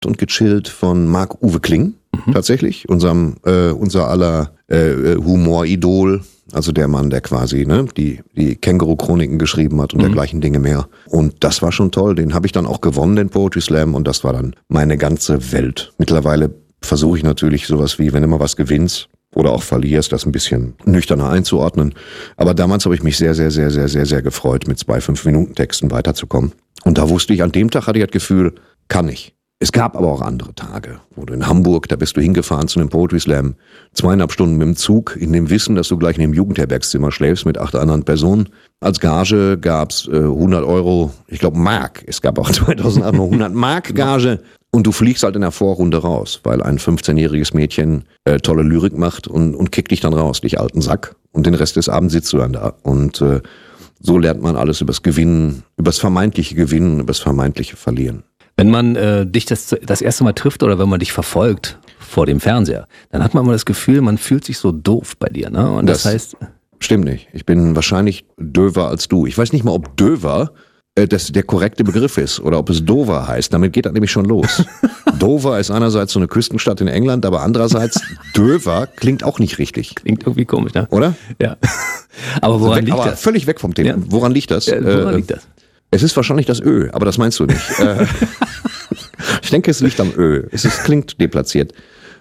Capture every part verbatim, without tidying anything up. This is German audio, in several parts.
und gechillt von Marc-Uwe Kling, mhm. tatsächlich, unserem, äh, unser aller äh, Humoridol. Also der Mann, der quasi ne, die, die Känguru-Chroniken geschrieben hat und mhm. dergleichen Dinge mehr. Und das war schon toll. Den habe ich dann auch gewonnen, den Poetry Slam. Und das war dann meine ganze Welt. Mittlerweile versuche ich natürlich sowas wie, wenn du mal was gewinnst oder auch verlierst, das ein bisschen nüchterner einzuordnen. Aber damals habe ich mich sehr, sehr, sehr, sehr, sehr, sehr gefreut, mit zwei fünf-Minuten-Texten weiterzukommen. Und da wusste ich, an dem Tag hatte ich das Gefühl, kann ich. Es gab aber auch andere Tage, wo du in Hamburg, da bist du hingefahren zu einem Poetry Slam, zweieinhalb Stunden mit dem Zug, in dem Wissen, dass du gleich in dem Jugendherbergszimmer schläfst mit acht anderen Personen. Als Gage gab's äh, hundert Euro, ich glaube Mark, es gab auch zweitausendacht noch hundert Mark Gage. Und du fliegst halt in der Vorrunde raus, weil ein fünfzehnjähriges Mädchen äh, tolle Lyrik macht und, und kickt dich dann raus, dich alten Sack. Und den Rest des Abends sitzt du dann da. Und äh, so lernt man alles übers Gewinnen, übers vermeintliche Gewinnen, übers vermeintliche Verlieren. Wenn man äh, dich das, das erste Mal trifft oder wenn man dich verfolgt vor dem Fernseher, dann hat man immer das Gefühl, man fühlt sich so doof bei dir, ne? Und das, das heißt... Stimmt nicht. Ich bin wahrscheinlich döver als du. Ich weiß nicht mal, ob döver äh, das der korrekte Begriff ist oder ob es Dover heißt. Damit geht das nämlich schon los. Dover ist einerseits so eine Küstenstadt in England, aber andererseits Dover klingt auch nicht richtig. Klingt irgendwie komisch, ne? Oder? Ja. Aber woran weg, liegt aber das? Völlig weg vom Thema. Ja. Woran liegt das? Ja, woran äh, liegt das? Es ist wahrscheinlich das Ö, aber das meinst du nicht. Ich denke, es liegt am Ö. Es ist, klingt deplatziert.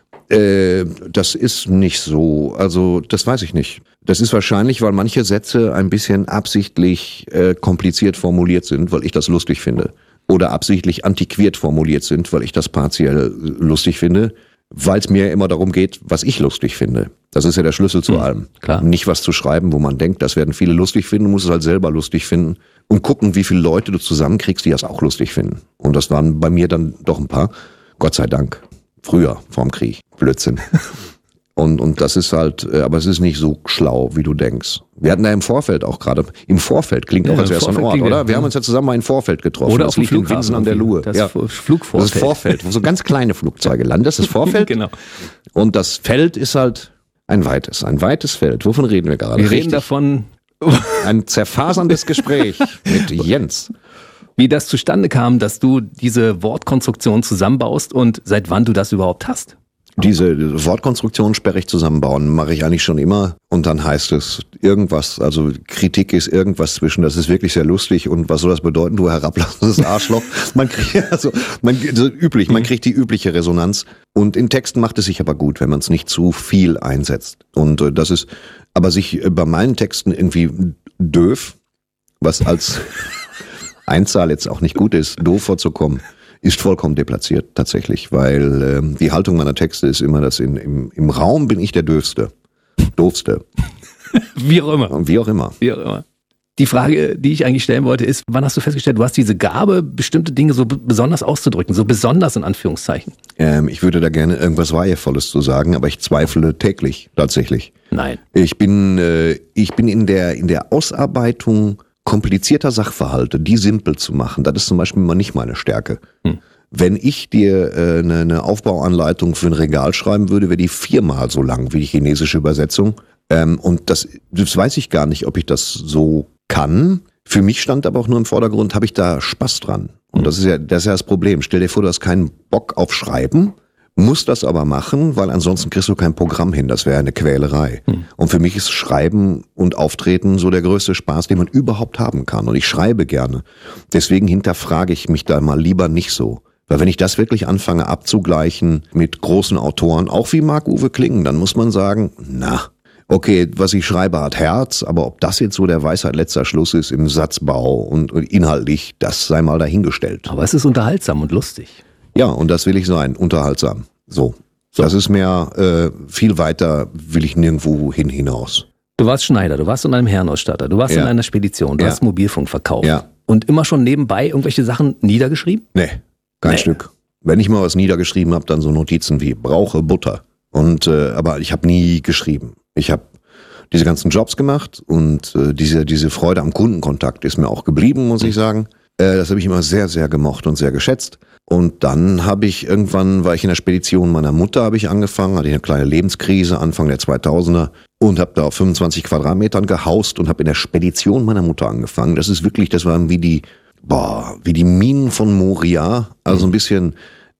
Äh, das ist nicht so, also das weiß ich nicht. Das ist wahrscheinlich, weil manche Sätze ein bisschen absichtlich äh, kompliziert formuliert sind, weil ich das lustig finde. Oder absichtlich antiquiert formuliert sind, weil ich das partiell lustig finde. Weil es mir immer darum geht, was ich lustig finde. Das ist ja der Schlüssel zu mhm, allem. Klar. Nicht was zu schreiben, wo man denkt, das werden viele lustig finden, du musst es halt selber lustig finden und gucken, wie viele Leute du zusammenkriegst, die das auch lustig finden. Und das waren bei mir dann doch ein paar. Gott sei Dank. Früher, vorm Krieg. Blödsinn. Und, und das ist halt, aber es ist nicht so schlau, wie du denkst. Wir hatten da im Vorfeld auch gerade, im Vorfeld klingt ja, auch, als wäre es ein Ort, oder? Wir haben uns ja zusammen mal im Vorfeld getroffen. Oder das auf dem liegt in Winsen an der Luhe. Das ja. Flugvorfeld. Das ist Vorfeld, wo so ganz kleine Flugzeuge landen. Das ist Vorfeld. Genau. Und das Feld ist halt ein weites, ein weites Feld. Wovon reden wir gerade? Wir Richtig. reden davon... Ein zerfaserndes Gespräch mit Jens. Wie das zustande kam, dass du diese Wortkonstruktion zusammenbaust und seit wann du das überhaupt hast. Diese Wortkonstruktion sperrig zusammenbauen mache ich eigentlich schon immer und dann heißt es irgendwas, also Kritik ist irgendwas zwischen, das ist wirklich sehr lustig und was soll das bedeuten, du herablassendes Arschloch. Man kriegt, also, man, also üblich, man kriegt die übliche Resonanz und in Texten macht es sich aber gut, wenn man es nicht zu viel einsetzt und äh, das ist, aber sich bei meinen Texten irgendwie doof, was als Einzahl jetzt auch nicht gut ist, doof vorzukommen, ist vollkommen deplatziert tatsächlich, weil ähm, die Haltung meiner Texte ist immer, dass in, im, im Raum bin ich der Döfste, Doofste. Wie auch immer. Wie auch immer. Wie auch immer. Die Frage, die ich eigentlich stellen wollte, ist, wann hast du festgestellt, du hast diese Gabe, bestimmte Dinge so b- besonders auszudrücken, so besonders in Anführungszeichen? Ähm, ich würde da gerne irgendwas Weihevolles zu sagen, aber ich zweifle täglich tatsächlich. Nein. Ich bin, äh, ich bin in der in der Ausarbeitung komplizierter Sachverhalte, die simpel zu machen, das ist zum Beispiel mal nicht meine Stärke. Hm. Wenn ich dir äh, eine, eine Aufbauanleitung für ein Regal schreiben würde, wäre die viermal so lang wie die chinesische Übersetzung. Ähm, und das, das weiß ich gar nicht, ob ich das so kann. Für mich stand aber auch nur im Vordergrund, habe ich da Spaß dran. Und das ist ja das ist ja das Problem. Stell dir vor, du hast keinen Bock auf Schreiben, musst das aber machen, weil ansonsten kriegst du kein Programm hin. Das wäre eine Quälerei. Hm. Und für mich ist Schreiben und Auftreten so der größte Spaß, den man überhaupt haben kann. Und ich schreibe gerne. Deswegen hinterfrage ich mich da mal lieber nicht so. Weil wenn ich das wirklich anfange abzugleichen mit großen Autoren, auch wie Marc-Uwe Kling, dann muss man sagen, na, okay, was ich schreibe hat Herz, aber ob das jetzt so der Weisheit letzter Schluss ist im Satzbau und, und inhaltlich, das sei mal dahingestellt. Aber es ist unterhaltsam und lustig. Ja, und das will ich sein, unterhaltsam. So, so. Das ist mehr, äh, viel weiter will ich nirgendwo hin hinaus. Du warst Schneider, du warst in einem Herrenausstatter, du warst ja. in einer Spedition, du ja. hast Mobilfunk verkauft. Ja. Und immer schon nebenbei irgendwelche Sachen niedergeschrieben? Nee, kein nee. Stück. Wenn ich mal was niedergeschrieben habe, dann so Notizen wie brauche Butter. Und äh, aber ich habe nie geschrieben. Ich habe diese ganzen Jobs gemacht und äh, diese diese Freude am Kundenkontakt ist mir auch geblieben, muss ich sagen. Äh, das habe ich immer sehr, sehr gemocht und sehr geschätzt. Und dann habe ich irgendwann, war ich in der Spedition meiner Mutter, habe ich angefangen, hatte ich eine kleine Lebenskrise Anfang der zweitausender und habe da auf fünfundzwanzig Quadratmetern gehaust und habe in der Spedition meiner Mutter angefangen. Das ist wirklich, das waren wie die, boah, wie die Minen von Moria, also ein bisschen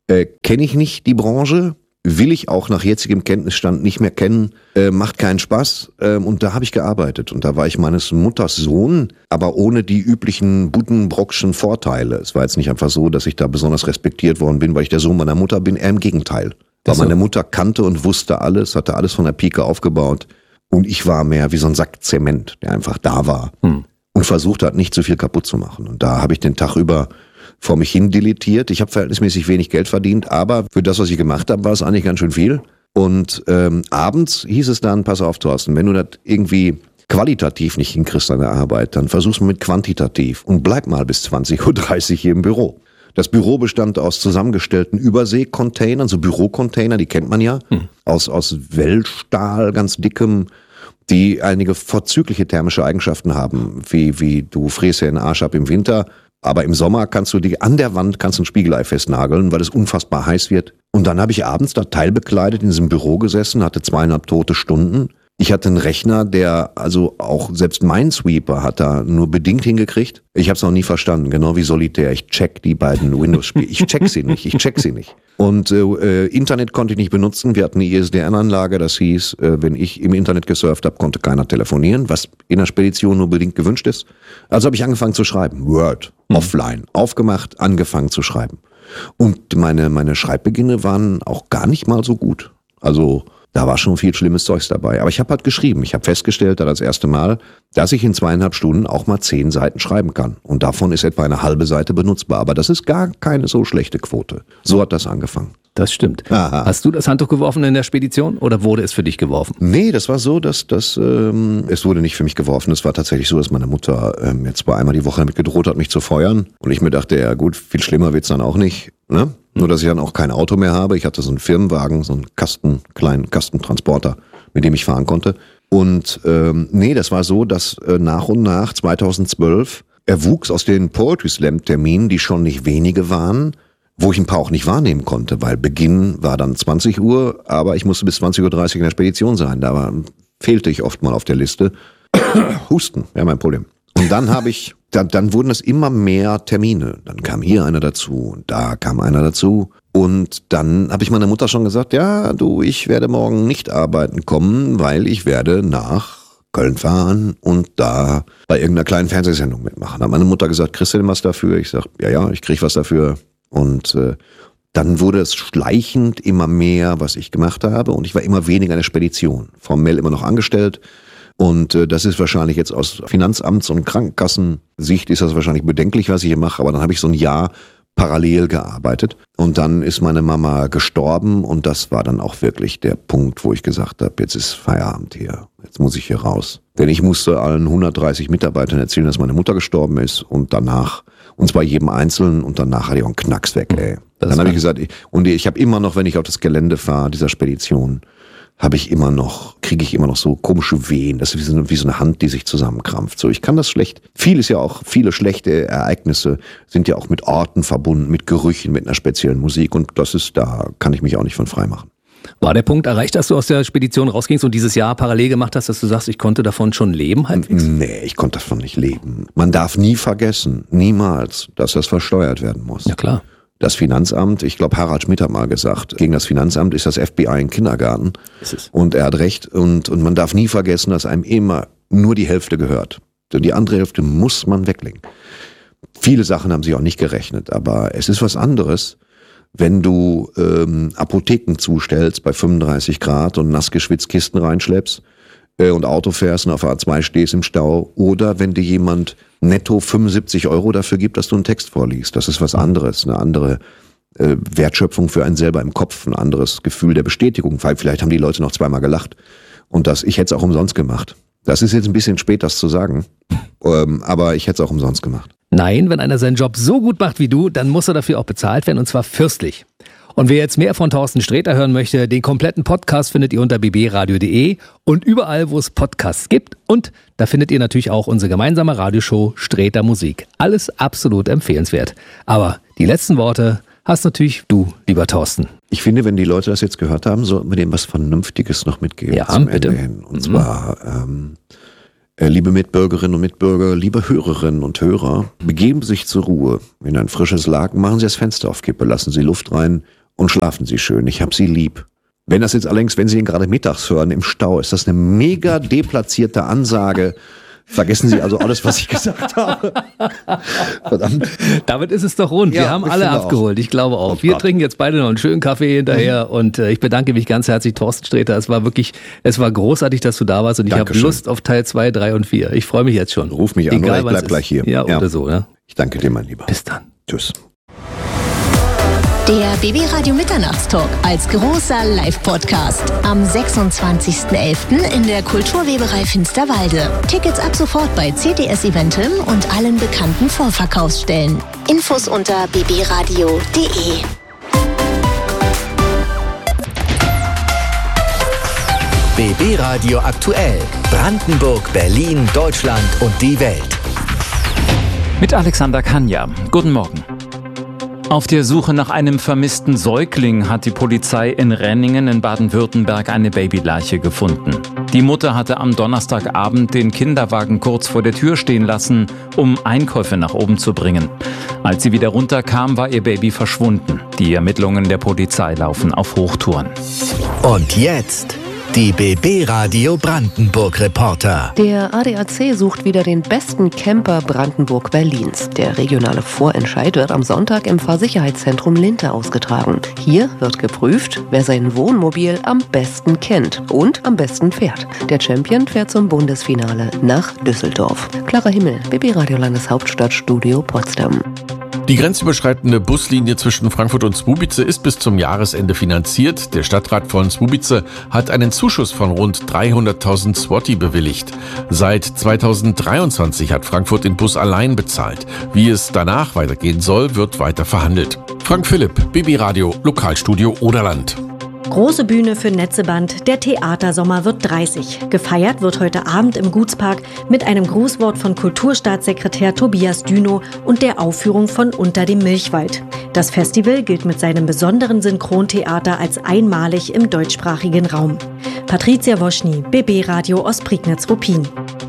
Äh, kenne ich nicht die Branche, will ich auch nach jetzigem Kenntnisstand nicht mehr kennen, äh, macht keinen Spaß. Äh, und da habe ich gearbeitet. Und da war ich meines Mutters Sohn, aber ohne die üblichen Buddenbrockschen Vorteile. Es war jetzt nicht einfach so, dass ich da besonders respektiert worden bin, weil ich der Sohn meiner Mutter bin. Eher im Gegenteil. Weil meine Mutter kannte und wusste alles, hatte alles von der Pike aufgebaut. Und ich war mehr wie so ein Sack Zement, der einfach da war. Hm. Und versucht hat, nicht zu viel kaputt zu machen. Und da habe ich den Tag über vor mich hin dilettiert. Ich habe verhältnismäßig wenig Geld verdient, aber für das, was ich gemacht habe, war es eigentlich ganz schön viel. Und ähm, abends hieß es dann, pass auf, Thorsten, wenn du das irgendwie qualitativ nicht hinkriegst an der Arbeit, dann versuch's mal mit quantitativ und bleib mal bis zwanzig Uhr dreißig hier im Büro. Das Büro bestand aus zusammengestellten Überseekontainern, so Bürocontainer, die kennt man ja, hm. aus, aus Wellstahl, ganz dickem, die einige vorzügliche thermische Eigenschaften haben, wie, wie du fräst ja den Arsch ab im Winter, aber im Sommer kannst du die, an der Wand kannst du ein Spiegelei festnageln, weil es unfassbar heiß wird. Und dann habe ich abends da teilbekleidet in diesem Büro gesessen, hatte zweieinhalb tote Stunden. Ich hatte einen Rechner, der, also auch selbst Minesweeper hat da nur bedingt hingekriegt. Ich habe es noch nie verstanden, genau wie Solitär. Ich check die beiden Windows-Spiele. Ich check sie nicht, ich check sie nicht. Und äh, Internet konnte ich nicht benutzen. Wir hatten eine I S D N-Anlage, das hieß, äh, wenn ich im Internet gesurft habe, konnte keiner telefonieren, was in der Spedition nur bedingt gewünscht ist. Also habe ich angefangen zu schreiben. Word, mhm. offline, aufgemacht, angefangen zu schreiben. Und meine, meine Schreibbeginne waren auch gar nicht mal so gut. Also da war schon viel schlimmes Zeugs dabei. Aber ich habe halt geschrieben. Ich habe festgestellt, da das erste Mal, dass ich in zweieinhalb Stunden auch mal zehn Seiten schreiben kann. Und davon ist etwa eine halbe Seite benutzbar. Aber das ist gar keine so schlechte Quote. So hat das angefangen. Das stimmt. Aha. Hast du das Handtuch geworfen in der Spedition oder wurde es für dich geworfen? Nee, das war so, dass das ähm, es wurde nicht für mich geworfen. Es war tatsächlich so, dass meine Mutter ähm, jetzt zwar einmal die Woche damit gedroht hat, mich zu feuern. Und ich mir dachte, ja gut, viel schlimmer wird's dann auch nicht. Ne? Nur, dass ich dann auch kein Auto mehr habe. Ich hatte so einen Firmenwagen, so einen Kasten, kleinen Kastentransporter, mit dem ich fahren konnte. Und ähm, nee, das war so, dass äh, nach und nach zweitausendzwölf erwuchs aus den Poetry Slam Terminen, die schon nicht wenige waren, wo ich ein paar auch nicht wahrnehmen konnte, weil Beginn war dann zwanzig Uhr, aber ich musste bis zwanzig Uhr dreißig in der Spedition sein. Da war, fehlte ich oft mal auf der Liste. Husten, wäre mein Problem. Und dann habe ich, dann, dann wurden es immer mehr Termine. Dann kam hier einer dazu und da kam einer dazu. Und dann habe ich meiner Mutter schon gesagt, ja, du, ich werde morgen nicht arbeiten kommen, weil ich werde nach Köln fahren und da bei irgendeiner kleinen Fernsehsendung mitmachen. Da hat meine Mutter gesagt, kriegst du denn was dafür? Ich sag, ja, ja, ich krieg was dafür. Und äh, dann wurde es schleichend immer mehr, was ich gemacht habe. Und ich war immer weniger in der Spedition. Formell immer noch angestellt. Und äh, das ist wahrscheinlich jetzt aus Finanzamts- und Krankenkassensicht ist das wahrscheinlich bedenklich, was ich hier mache. Aber dann habe ich so ein Jahr parallel gearbeitet. Und dann ist meine Mama gestorben. Und das war dann auch wirklich der Punkt, wo ich gesagt habe, jetzt ist Feierabend hier. Jetzt muss ich hier raus. Denn ich musste allen hundertdreißig Mitarbeitern erzählen, dass meine Mutter gestorben ist. Und danach, und zwar jedem Einzelnen. Und danach hatte ich auch einen Knacks weg, ey. Das dann habe ich gesagt, ich, und ich habe immer noch, wenn ich auf das Gelände fahre, dieser Spedition, habe ich immer noch, kriege ich immer noch so komische Wehen. Das ist wie so, eine, wie so eine Hand, die sich zusammenkrampft. So, ich kann das schlecht. Vieles ja auch, viele schlechte Ereignisse sind ja auch mit Orten verbunden, mit Gerüchen, mit einer speziellen Musik. Und das ist, da kann ich mich auch nicht von frei machen. War der Punkt erreicht, dass du aus der Spedition rausgingst und dieses Jahr parallel gemacht hast, dass du sagst, ich konnte davon schon leben halbwegs? Nee, ich konnte davon nicht leben. Man darf nie vergessen, niemals, dass das versteuert werden muss. Ja, klar. Das Finanzamt, ich glaube, Harald Schmidt hat mal gesagt, gegen das Finanzamt ist das F B I ein Kindergarten. Ist es. Und er hat recht. Und, und man darf nie vergessen, dass einem immer nur die Hälfte gehört. Denn die andere Hälfte muss man weglegen. Viele Sachen haben sich auch nicht gerechnet, aber es ist was anderes, wenn du ähm, Apotheken zustellst bei fünfunddreißig Grad und nass geschwitzt Kisten reinschleppst äh, und Auto fährst und auf A zwei stehst im Stau. Oder wenn dir jemand netto fünfundsiebzig Euro dafür gibt, dass du einen Text vorliest. Das ist was anderes, eine andere äh, Wertschöpfung für einen selber im Kopf, ein anderes Gefühl der Bestätigung. Vielleicht haben die Leute noch zweimal gelacht und das, ich hätte es auch umsonst gemacht. Das ist jetzt ein bisschen spät, das zu sagen, ähm, aber ich hätte es auch umsonst gemacht. Nein, wenn einer seinen Job so gut macht wie du, dann muss er dafür auch bezahlt werden und zwar fürstlich. Und wer jetzt mehr von Thorsten Sträter hören möchte, den kompletten Podcast findet ihr unter b b radio punkt de und überall, wo es Podcasts gibt. Und da findet ihr natürlich auch unsere gemeinsame Radioshow Sträter Musik. Alles absolut empfehlenswert. Aber die letzten Worte hast natürlich du, lieber Thorsten. Ich finde, wenn die Leute das jetzt gehört haben, sollten wir dem was Vernünftiges noch mitgeben. Ja, zum bitte. Ende hin. Und mhm. zwar, ähm, äh, liebe Mitbürgerinnen und Mitbürger, liebe Hörerinnen und Hörer, begeben sich zur Ruhe in ein frisches Laken, machen Sie das Fenster auf Kippe, lassen Sie Luft rein und schlafen Sie schön. Ich hab Sie lieb. Wenn das jetzt allerdings, wenn Sie ihn gerade mittags hören im Stau, ist das eine mega deplatzierte Ansage. Vergessen Sie also alles, was ich gesagt habe. Verdammt. Damit ist es doch rund. Ja, wir haben ich alle finde abgeholt. Ich glaube auch. Oh wir Gott. trinken jetzt beide noch einen schönen Kaffee hinterher Mhm. und äh, ich bedanke mich ganz herzlich, Thorsten Sträter. Es war wirklich, es war großartig, dass du da warst und ich habe Dankeschön. Lust auf Teil zwei, drei und vier. Ich freue mich jetzt schon. Ruf mich an, Egal, oder ich was bleib ist. gleich hier. Ja, Ja. oder so. Ne? Ich danke dir, mein Lieber. Bis dann. Tschüss. Der B B Radio Mitternachtstalk als großer Live-Podcast am sechsundzwanzigsten elften in der Kulturweberei Finsterwalde. Tickets ab sofort bei C T S Eventim und allen bekannten Vorverkaufsstellen. Infos unter b b radio punkt d e. B B Radio aktuell. Brandenburg, Berlin, Deutschland und die Welt. Mit Alexander Kanja. Guten Morgen. Auf der Suche nach einem vermissten Säugling hat die Polizei in Renningen in Baden-Württemberg eine Babyleiche gefunden. Die Mutter hatte am Donnerstagabend den Kinderwagen kurz vor der Tür stehen lassen, um Einkäufe nach oben zu bringen. Als sie wieder runterkam, war ihr Baby verschwunden. Die Ermittlungen der Polizei laufen auf Hochtouren. Und jetzt die B B Radio Brandenburg Reporter. Der A D A C sucht wieder den besten Camper Brandenburg-Berlins. Der regionale Vorentscheid wird am Sonntag im Fahrsicherheitszentrum Linte ausgetragen. Hier wird geprüft, wer sein Wohnmobil am besten kennt und am besten fährt. Der Champion fährt zum Bundesfinale nach Düsseldorf. Klarer Himmel, B B Radio Landeshauptstadtstudio Potsdam. Die grenzüberschreitende Buslinie zwischen Frankfurt und Słubice ist bis zum Jahresende finanziert. Der Stadtrat von Słubice hat einen Zuschuss von rund dreihunderttausend Zloty bewilligt. Seit zweitausenddreiundzwanzig hat Frankfurt den Bus allein bezahlt. Wie es danach weitergehen soll, wird weiter verhandelt. Frank Philipp, B B Radio, Lokalstudio Oderland. Große Bühne für Netzeband, der Theatersommer wird dreißig. Gefeiert wird heute Abend im Gutspark mit einem Grußwort von Kulturstaatssekretär Tobias Dünow und der Aufführung von Unter dem Milchwald. Das Festival gilt mit seinem besonderen Synchrontheater als einmalig im deutschsprachigen Raum. Patricia Woschny, B B Radio Ostprignitz-Ruppin.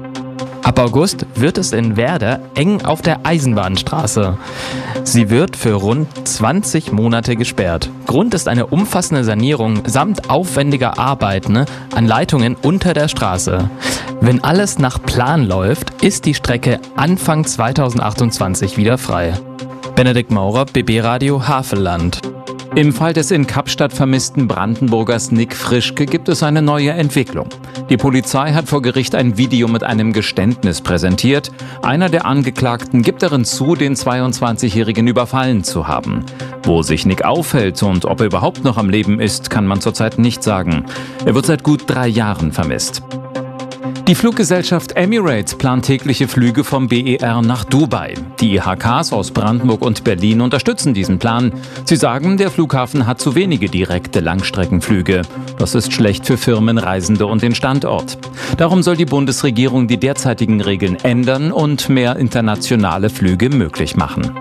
Ab August wird es in Werder eng auf der Eisenbahnstraße. Sie wird für rund zwanzig Monate gesperrt. Grund ist eine umfassende Sanierung samt aufwendiger Arbeiten an Leitungen unter der Straße. Wenn alles nach Plan läuft, ist die Strecke Anfang zweitausendachtundzwanzig wieder frei. Benedikt Maurer, B B Radio Havelland. Im Fall des in Kapstadt vermissten Brandenburgers Nick Frischke gibt es eine neue Entwicklung. Die Polizei hat vor Gericht ein Video mit einem Geständnis präsentiert. Einer der Angeklagten gibt darin zu, den zweiundzwanzigjährigen überfallen zu haben. Wo sich Nick aufhält und ob er überhaupt noch am Leben ist, kann man zurzeit nicht sagen. Er wird seit gut drei Jahren vermisst. Die Fluggesellschaft Emirates plant tägliche Flüge vom B E R nach Dubai. Die I H Ks aus Brandenburg und Berlin unterstützen diesen Plan. Sie sagen, der Flughafen hat zu wenige direkte Langstreckenflüge. Das ist schlecht für Firmen, Reisende und den Standort. Darum soll die Bundesregierung die derzeitigen Regeln ändern und mehr internationale Flüge möglich machen.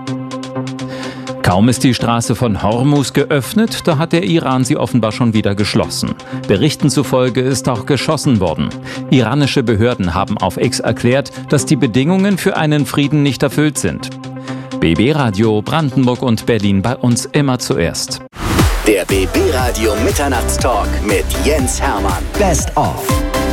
Kaum ist die Straße von Hormuz geöffnet, da hat der Iran sie offenbar schon wieder geschlossen. Berichten zufolge ist auch geschossen worden. Iranische Behörden haben auf X erklärt, dass die Bedingungen für einen Frieden nicht erfüllt sind. B B Radio Brandenburg und Berlin bei uns immer zuerst. Der B B Radio Mitternachtstalk mit Jens Hermann. Best of.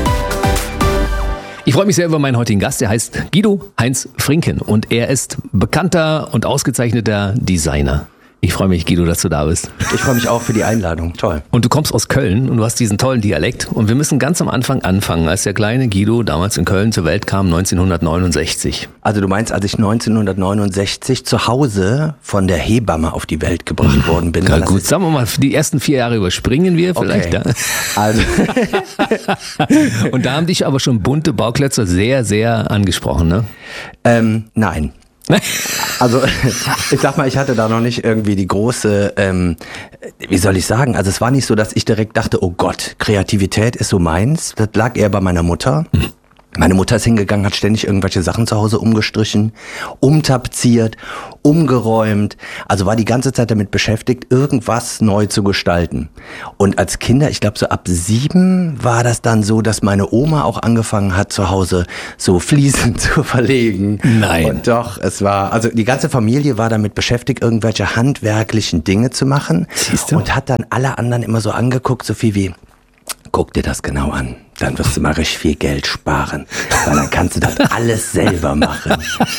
Ich freue mich sehr über meinen heutigen Gast, der heißt Guido Heinz Frinken und er ist bekannter und ausgezeichneter Designer. Ich freue mich, Guido, dass du da bist. Ich freue mich auch für die Einladung. Toll. Und du kommst aus Köln und du hast diesen tollen Dialekt. Und wir müssen ganz am Anfang anfangen, als der kleine Guido damals in Köln zur Welt kam, neunzehnhundertneunundsechzig. Also du meinst, als ich neunzehnhundertneunundsechzig zu Hause von der Hebamme auf die Welt gebracht worden bin? Ja, gut, sagen wir mal, die ersten vier Jahre überspringen wir vielleicht. Okay. Ja. Also und da haben dich aber schon bunte Bauklötze sehr, sehr angesprochen, ne? ähm, nein. Also ich sag mal, ich hatte da noch nicht irgendwie die große, ähm, wie soll ich sagen, also es war nicht so, dass ich direkt dachte, oh Gott, Kreativität ist so meins. Das lag eher bei meiner Mutter. Meine Mutter ist hingegangen, hat ständig irgendwelche Sachen zu Hause umgestrichen, umtapeziert, umgeräumt. Also war die ganze Zeit damit beschäftigt, irgendwas neu zu gestalten. Und als Kinder, ich glaube so ab sieben, war das dann so, dass meine Oma auch angefangen hat, zu Hause so Fliesen zu verlegen. Nein. Und doch, es war, also die ganze Familie war damit beschäftigt, irgendwelche handwerklichen Dinge zu machen. Siehst du? Und hat dann alle anderen immer so angeguckt, so viel wie, guck dir das genau an. Dann wirst du mal richtig viel Geld sparen, weil dann kannst du das alles selber machen.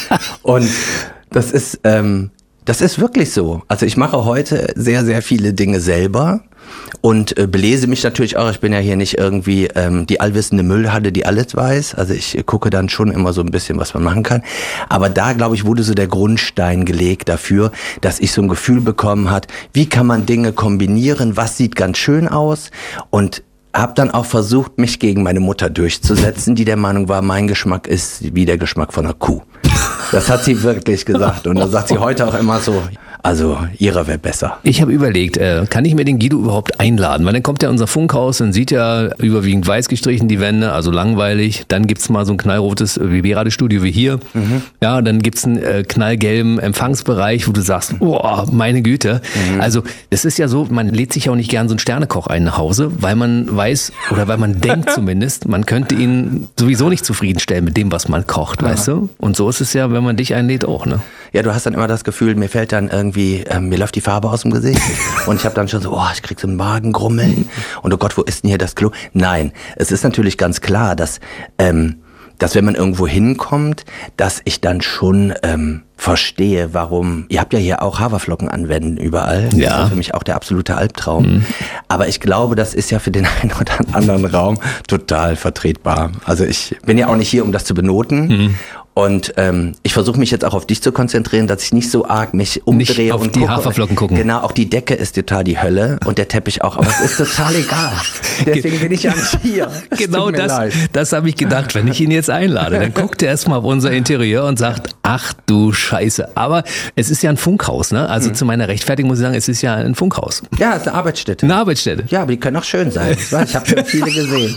Und das ist, ähm, das ist wirklich so. Also ich mache heute sehr, sehr viele Dinge selber und äh, belese mich natürlich auch. Ich bin ja hier nicht irgendwie ähm, die allwissende Müllhalde, die alles weiß. Also ich äh, gucke dann schon immer so ein bisschen, was man machen kann. Aber da, glaube ich, wurde so der Grundstein gelegt dafür, dass ich so ein Gefühl bekommen hat, wie kann man Dinge kombinieren, was sieht ganz schön aus, und habe dann auch versucht, mich gegen meine Mutter durchzusetzen, die der Meinung war, mein Geschmack ist wie der Geschmack von einer Kuh. Das hat sie wirklich gesagt. Und da sagt sie heute auch immer so, also ihrer wäre besser. Ich habe überlegt, äh, kann ich mir den Guido überhaupt einladen? Weil dann kommt er in unser Funkhaus und sieht ja überwiegend weiß gestrichen die Wände, also langweilig. Dann gibt's mal so ein knallrotes B B-Radiostudio wie hier. Mhm. Ja, dann gibt's einen äh, knallgelben Empfangsbereich, wo du sagst, oh, meine Güte. Mhm. Also das ist ja so, man lädt sich auch nicht gern so einen Sternekoch ein nach Hause, weil man weiß, oder weil man denkt zumindest, man könnte ihn sowieso nicht zufriedenstellen mit dem, was man kocht, ja. Weißt du? Und so ist es ja, wenn man dich einlädt auch, ne? Ja, du hast dann immer das Gefühl, mir fällt dann irgendwie, äh, mir läuft die Farbe aus dem Gesicht und ich habe dann schon so, oh, ich krieg so einen Magengrummeln und oh Gott, wo ist denn hier das Klo? Nein, es ist natürlich ganz klar, dass, ähm, dass wenn man irgendwo hinkommt, dass ich dann schon ähm, verstehe, warum, ihr habt ja hier auch Haferflocken anwenden überall. Ja. Das ist für mich auch der absolute Albtraum. Mhm. Aber ich glaube, das ist ja für den einen oder anderen Raum total vertretbar. Also ich bin ja auch nicht hier, um das zu benoten. Mhm. Und ähm, ich versuche mich jetzt auch auf dich zu konzentrieren, dass ich nicht so arg mich umdrehe nicht auf und die gucke. Haferflocken gucken. Genau, auch die Decke ist total die Hölle und der Teppich auch, aber es ist total egal. Deswegen bin ich ja nicht hier. Genau das, das habe ich gedacht, wenn ich ihn jetzt einlade. Dann guckt er erstmal auf unser Interieur und sagt, ach du Scheiße. Aber es ist ja ein Funkhaus, ne? Also hm. zu meiner Rechtfertigung muss ich sagen, es ist ja ein Funkhaus. Ja, es ist eine Arbeitsstätte. Eine Arbeitsstätte. Ja, aber die können auch schön sein. Ich habe schon viele gesehen.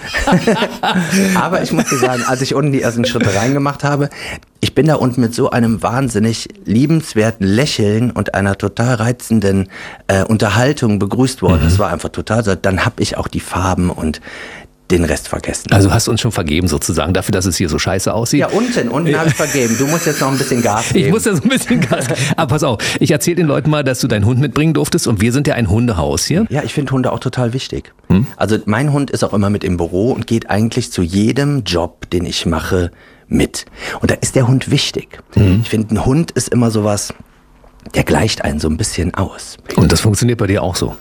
Aber ich muss dir sagen, als ich unten die ersten Schritte reingemacht habe, ich bin da unten mit so einem wahnsinnig liebenswerten Lächeln und einer total reizenden äh, Unterhaltung begrüßt worden. Mhm. Das war einfach total so. Dann habe ich auch die Farben und den Rest vergessen. Also hast du uns schon vergeben sozusagen dafür, dass es hier so scheiße aussieht? Ja, unten, unten ja. habe ich vergeben. Du musst jetzt noch ein bisschen Gas geben. Ich muss ja so ein bisschen Gas geben. Aber pass auf, ich erzähle den Leuten mal, dass du deinen Hund mitbringen durftest und wir sind ja ein Hundehaus hier. Ja, ich finde Hunde auch total wichtig. Hm? Also mein Hund ist auch immer mit im Büro und geht eigentlich zu jedem Job, den ich mache, mit. Und da ist der Hund wichtig. Hm. Ich finde, ein Hund ist immer sowas, der gleicht einen so ein bisschen aus. Und das funktioniert bei dir auch so?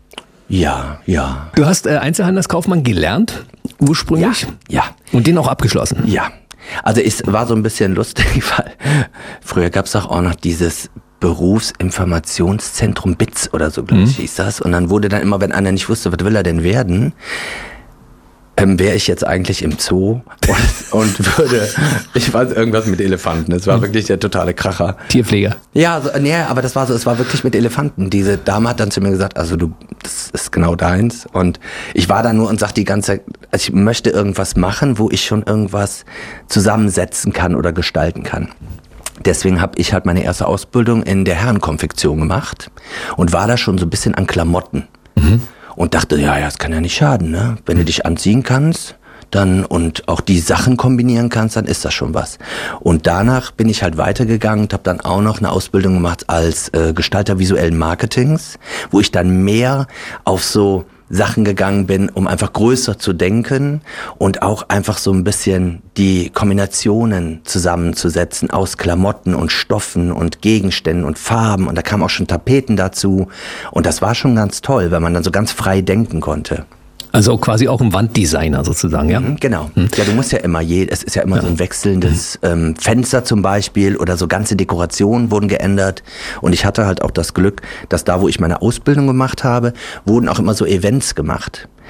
Ja, ja. Du hast äh, Einzelhandelskaufmann gelernt, ursprünglich? Ja, ja. Und den auch abgeschlossen? Ja. Also es war so ein bisschen lustig, weil früher gab es auch noch dieses Berufsinformationszentrum B I Z oder so, glaube ich, mhm. hieß das. Und dann wurde dann immer, wenn einer nicht wusste, was will er denn werden, ähm, wäre ich jetzt eigentlich im Zoo und, und würde, ich weiß, irgendwas mit Elefanten. Das war wirklich der totale Kracher. Tierpfleger. Ja, so, nee, aber das war so, es war wirklich mit Elefanten. Diese Dame hat dann zu mir gesagt, also du, das ist genau deins. Und ich war da nur und sagte die ganze Zeit, also ich möchte irgendwas machen, wo ich schon irgendwas zusammensetzen kann oder gestalten kann. Deswegen habe ich halt meine erste Ausbildung in der Herrenkonfektion gemacht und war da schon so ein bisschen an Klamotten. Mhm. Und dachte, ja, ja, das kann ja nicht schaden, ne? Wenn du dich anziehen kannst, dann und auch die Sachen kombinieren kannst, dann ist das schon was. Und danach bin ich halt weitergegangen und habe dann auch noch eine Ausbildung gemacht als äh, Gestalter visuellen Marketings, wo ich dann mehr auf so Sachen gegangen bin, um einfach größer zu denken und auch einfach so ein bisschen die Kombinationen zusammenzusetzen aus Klamotten und Stoffen und Gegenständen und Farben. Und da kamen auch schon Tapeten dazu. Und das war schon ganz toll, weil man dann so ganz frei denken konnte. Also quasi auch ein Wanddesigner sozusagen, ja? Mhm, genau. Mhm. Ja, du musst ja immer, je, es ist ja immer ja. so ein wechselndes ähm, Fenster zum Beispiel oder so ganze Dekorationen wurden geändert. Und ich hatte halt auch das Glück, dass da, wo ich meine Ausbildung gemacht habe, wurden auch immer so Events gemacht.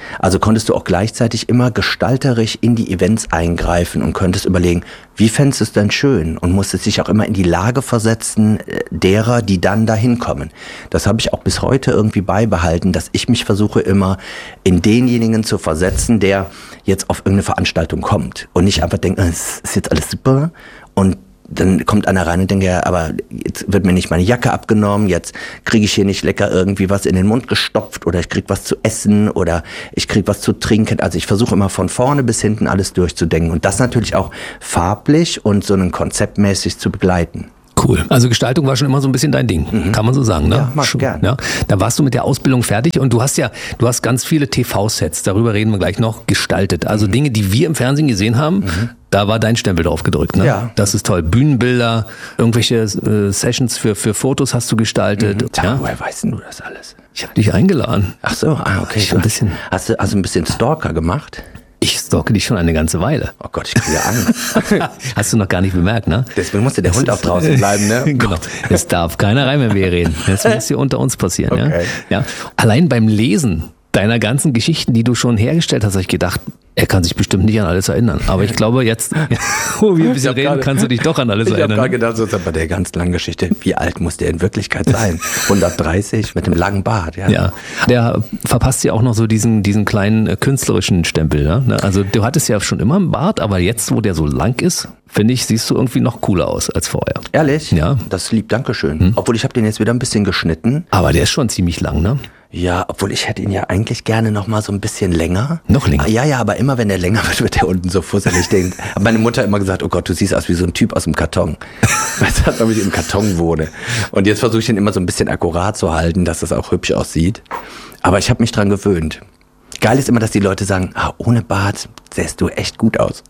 Also konntest du auch gleichzeitig immer gestalterisch in die Events eingreifen und könntest überlegen, wie fändest du es denn schön? Und musstest dich auch immer in die Lage versetzen derer, die dann dahin kommen. Das habe ich auch bis heute irgendwie beibehalten, dass ich mich versuche immer in denjenigen zu versetzen, der jetzt auf irgendeine Veranstaltung kommt und nicht einfach denkt, es ist jetzt alles super und dann kommt einer rein und denkt, ja, aber jetzt wird mir nicht meine Jacke abgenommen, jetzt kriege ich hier nicht lecker irgendwie was in den Mund gestopft oder ich krieg was zu essen oder ich krieg was zu trinken. Also ich versuche immer von vorne bis hinten alles durchzudenken und das natürlich auch farblich und so ein konzeptmäßig zu begleiten. Cool. Also Gestaltung war schon immer so ein bisschen dein Ding, mhm. kann man so sagen, ne? Ja, mach ich gern. Ja. Da warst du mit der Ausbildung fertig und du hast ja, du hast ganz viele T V-Sets, darüber reden wir gleich noch, gestaltet. Also mhm. Dinge, die wir im Fernsehen gesehen haben, mhm. da war dein Stempel drauf gedrückt, ne? Ja. Das ist toll. Bühnenbilder, irgendwelche äh, Sessions für, für Fotos hast du gestaltet. Mhm. Ja. Woher weißt denn du das alles? Ich habe dich eingeladen. Ach so, ah, okay. Ich ein bisschen. Hast du also ein bisschen Stalker gemacht? Ich stalke dich schon eine ganze Weile. Oh Gott, ich kriege Angst. Hast du noch gar nicht bemerkt, ne? Deswegen musste der Hund auch draußen bleiben, ne? Genau. Es darf keiner rein, wenn wir reden. Das muss hier unter uns passieren, okay. ja? Ja. Allein beim Lesen deiner ganzen Geschichten, die du schon hergestellt hast, habe ich gedacht, er kann sich bestimmt nicht an alles erinnern. Aber ich glaube, jetzt, wo wir ein bisschen reden, grade, kannst du dich doch an alles ich erinnern. Ich habe gerade gedacht, so bei der ganz langen Geschichte, wie alt muss der in Wirklichkeit sein? hundertdreißig mit dem langen Bart. Ja, ja. Der verpasst ja auch noch so diesen, diesen kleinen äh, künstlerischen Stempel. Ne? Also du hattest ja schon immer einen Bart, aber jetzt, wo der so lang ist, finde ich, siehst du irgendwie noch cooler aus als vorher. Ehrlich? Ja. Das ist lieb, Dankeschön. Hm. Obwohl ich habe den jetzt wieder ein bisschen geschnitten. Aber der ist schon ziemlich lang, ne? Ja, obwohl ich hätte ihn ja eigentlich gerne noch mal so ein bisschen länger. Noch länger? Ja, ja, aber immer wenn der länger wird, wird der unten so fusselig. Denkt. Meine Mutter hat immer gesagt, oh Gott, du siehst aus wie so ein Typ aus dem Karton. Weißt du, als ob ich im Karton wohne. Und jetzt versuche ich den immer so ein bisschen akkurat zu halten, dass das auch hübsch aussieht. Aber ich habe mich dran gewöhnt. Geil ist immer, dass die Leute sagen, ah, ohne Bart sähst du echt gut aus.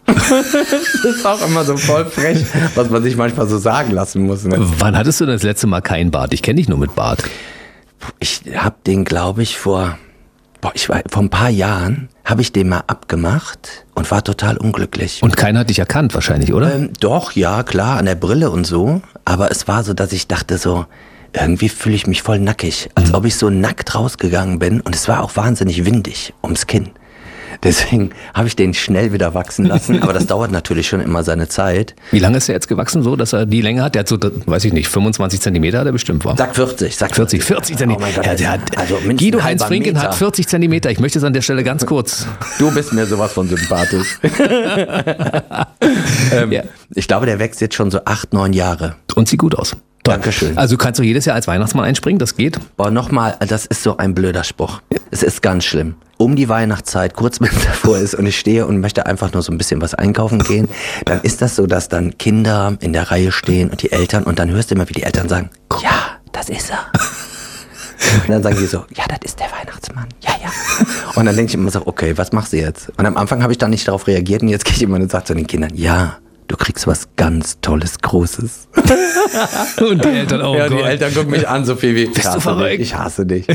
Das ist auch immer so voll frech, was man sich manchmal so sagen lassen muss. Ne? Wann hattest du denn das letzte Mal keinen Bart? Ich kenne dich nur mit Bart. Ich habe den, glaube ich, vor, boah, ich war, vor ein paar Jahren habe ich den mal abgemacht und war total unglücklich. Und keiner hat dich erkannt wahrscheinlich, oder? Ähm, doch, ja, klar, an der Brille und so. Aber es war so, dass ich dachte so, irgendwie fühle ich mich voll nackig. Als mhm. ob ich so nackt rausgegangen bin. Und es war auch wahnsinnig windig ums Kinn. Deswegen habe ich den schnell wieder wachsen lassen. Aber das dauert natürlich schon immer seine Zeit. Wie lange ist er jetzt gewachsen so, dass er die Länge hat? Der hat so, weiß ich nicht, fünfundzwanzig Zentimeter hat er bestimmt, war? Sag vierzig. Sag vierzig, vierzig Zentimeter. Oh ja, der hat, also Guido Heinz Frinken hat vierzig Zentimeter. Ich möchte es an der Stelle ganz kurz. Du bist mir sowas von sympathisch. ähm, ja. Ich glaube, der wächst jetzt schon so acht, neun Jahre. Und sieht gut aus. Toll. Dankeschön. Also kannst du jedes Jahr als Weihnachtsmann einspringen, das geht? Boah, nochmal, das ist so ein blöder Spruch. Es ist ganz schlimm. Um die Weihnachtszeit, kurz mit davor ist und ich stehe und möchte einfach nur so ein bisschen was einkaufen gehen, dann ist das so, dass dann Kinder in der Reihe stehen und die Eltern und dann hörst du immer, wie die Eltern sagen, ja, das ist er. Und dann sagen die so, ja, das ist der Weihnachtsmann. Ja, ja. Und dann denke ich immer so, okay, was machst du jetzt? Und am Anfang habe ich dann nicht darauf reagiert und jetzt gehe ich immer und sage zu den Kindern, ja, du kriegst was ganz Tolles, Großes. Und die Eltern auch. Ja, die Eltern gucken mich an, so viel wie, bist du verrückt? Ich hasse dich.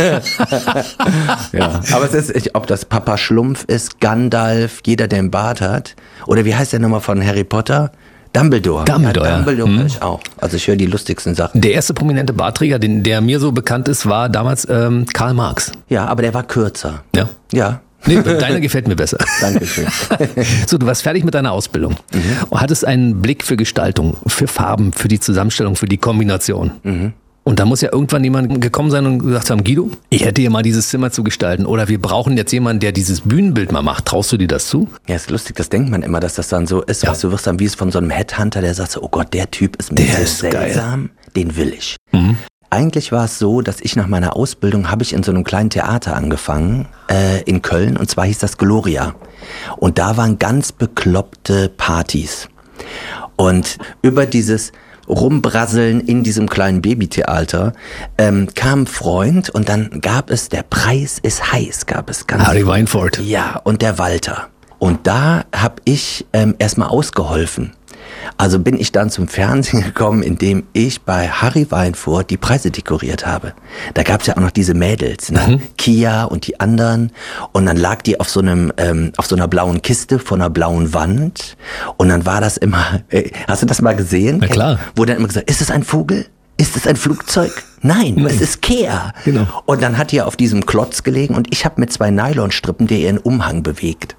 Ja, aber es ist, ob das Papa Schlumpf ist, Gandalf, jeder, der einen Bart hat. Oder wie heißt der nochmal von Harry Potter? Dumbledore. Dumbledore, ja. Dumbledore hm. höre ich auch. Also ich höre die lustigsten Sachen. Der erste prominente Bartträger, den, der mir so bekannt ist, war damals ähm, Karl Marx. Ja, aber der war kürzer. Ja? Ja. Nee, deiner gefällt mir besser. Dankeschön. So, du warst fertig mit deiner Ausbildung mhm. und hattest einen Blick für Gestaltung, für Farben, für die Zusammenstellung, für die Kombination. Mhm. Und da muss ja irgendwann jemand gekommen sein und gesagt haben, Guido, ich hätte hier mal dieses Zimmer zu gestalten. Oder wir brauchen jetzt jemanden, der dieses Bühnenbild mal macht. Traust du dir das zu? Ja, ist lustig, das denkt man immer, dass das dann so ist. Ja. Was, du wirst dann wie es von so einem Headhunter, der sagt so, oh Gott, der Typ ist mir so seltsam, den will ich. Mhm. Eigentlich war es so, dass ich nach meiner Ausbildung habe ich in so einem kleinen Theater angefangen, äh, in Köln, und zwar hieß das Gloria. Und da waren ganz bekloppte Partys. Und über dieses Rumbrasseln in diesem kleinen Babytheater ähm, kam ein Freund und dann gab es, der Preis ist heiß, gab es ganz Harry Weinfurt. Ja, und der Walter. Und da habe ich ähm, erstmal ausgeholfen. Also bin ich dann zum Fernsehen gekommen, indem ich bei Harry Weinfurt die Preise dekoriert habe. Da gab's ja auch noch diese Mädels, ne? Mhm. Kia und die anderen. Und dann lag die auf so einem, ähm, auf so einer blauen Kiste vor einer blauen Wand. Und dann war das immer, äh, hast du das mal gesehen? Na klar. Wo dann immer gesagt, ist es ein Vogel? Ist es ein Flugzeug? Nein, Nein. es ist Kea. Genau. Und dann hat die auf diesem Klotz gelegen und ich habe mit zwei Nylonstrippen der ihren Umhang bewegt.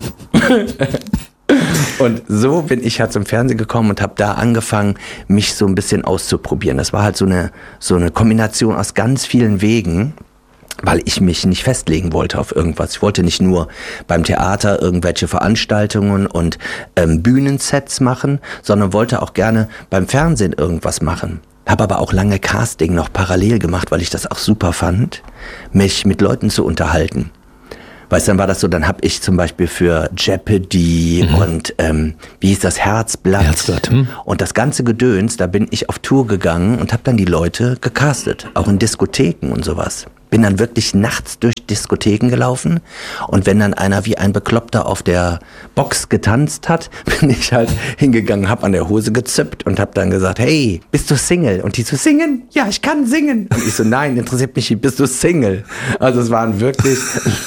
Und so bin ich halt zum Fernsehen gekommen und habe da angefangen, mich so ein bisschen auszuprobieren. Das war halt so eine, so eine Kombination aus ganz vielen Wegen, weil ich mich nicht festlegen wollte auf irgendwas. Ich wollte nicht nur beim Theater irgendwelche Veranstaltungen und ähm, Bühnensets machen, sondern wollte auch gerne beim Fernsehen irgendwas machen. Habe aber auch lange Casting noch parallel gemacht, weil ich das auch super fand, mich mit Leuten zu unterhalten. Weißt du, dann war das so, dann habe ich zum Beispiel für Jeopardy mhm. und ähm, wie hieß das, Herzblatt, Herzblatt hm. und das ganze Gedöns, da bin ich auf Tour gegangen und habe dann die Leute gecastet, auch in Diskotheken und sowas. Bin dann wirklich nachts durch Diskotheken gelaufen und wenn dann einer wie ein Bekloppter auf der Box getanzt hat, bin ich halt hingegangen, hab an der Hose gezippt und hab dann gesagt, hey, bist du Single? Und die so, singen? Ja, ich kann singen. Und ich so, nein, interessiert mich nicht, bist du Single? Also es waren wirklich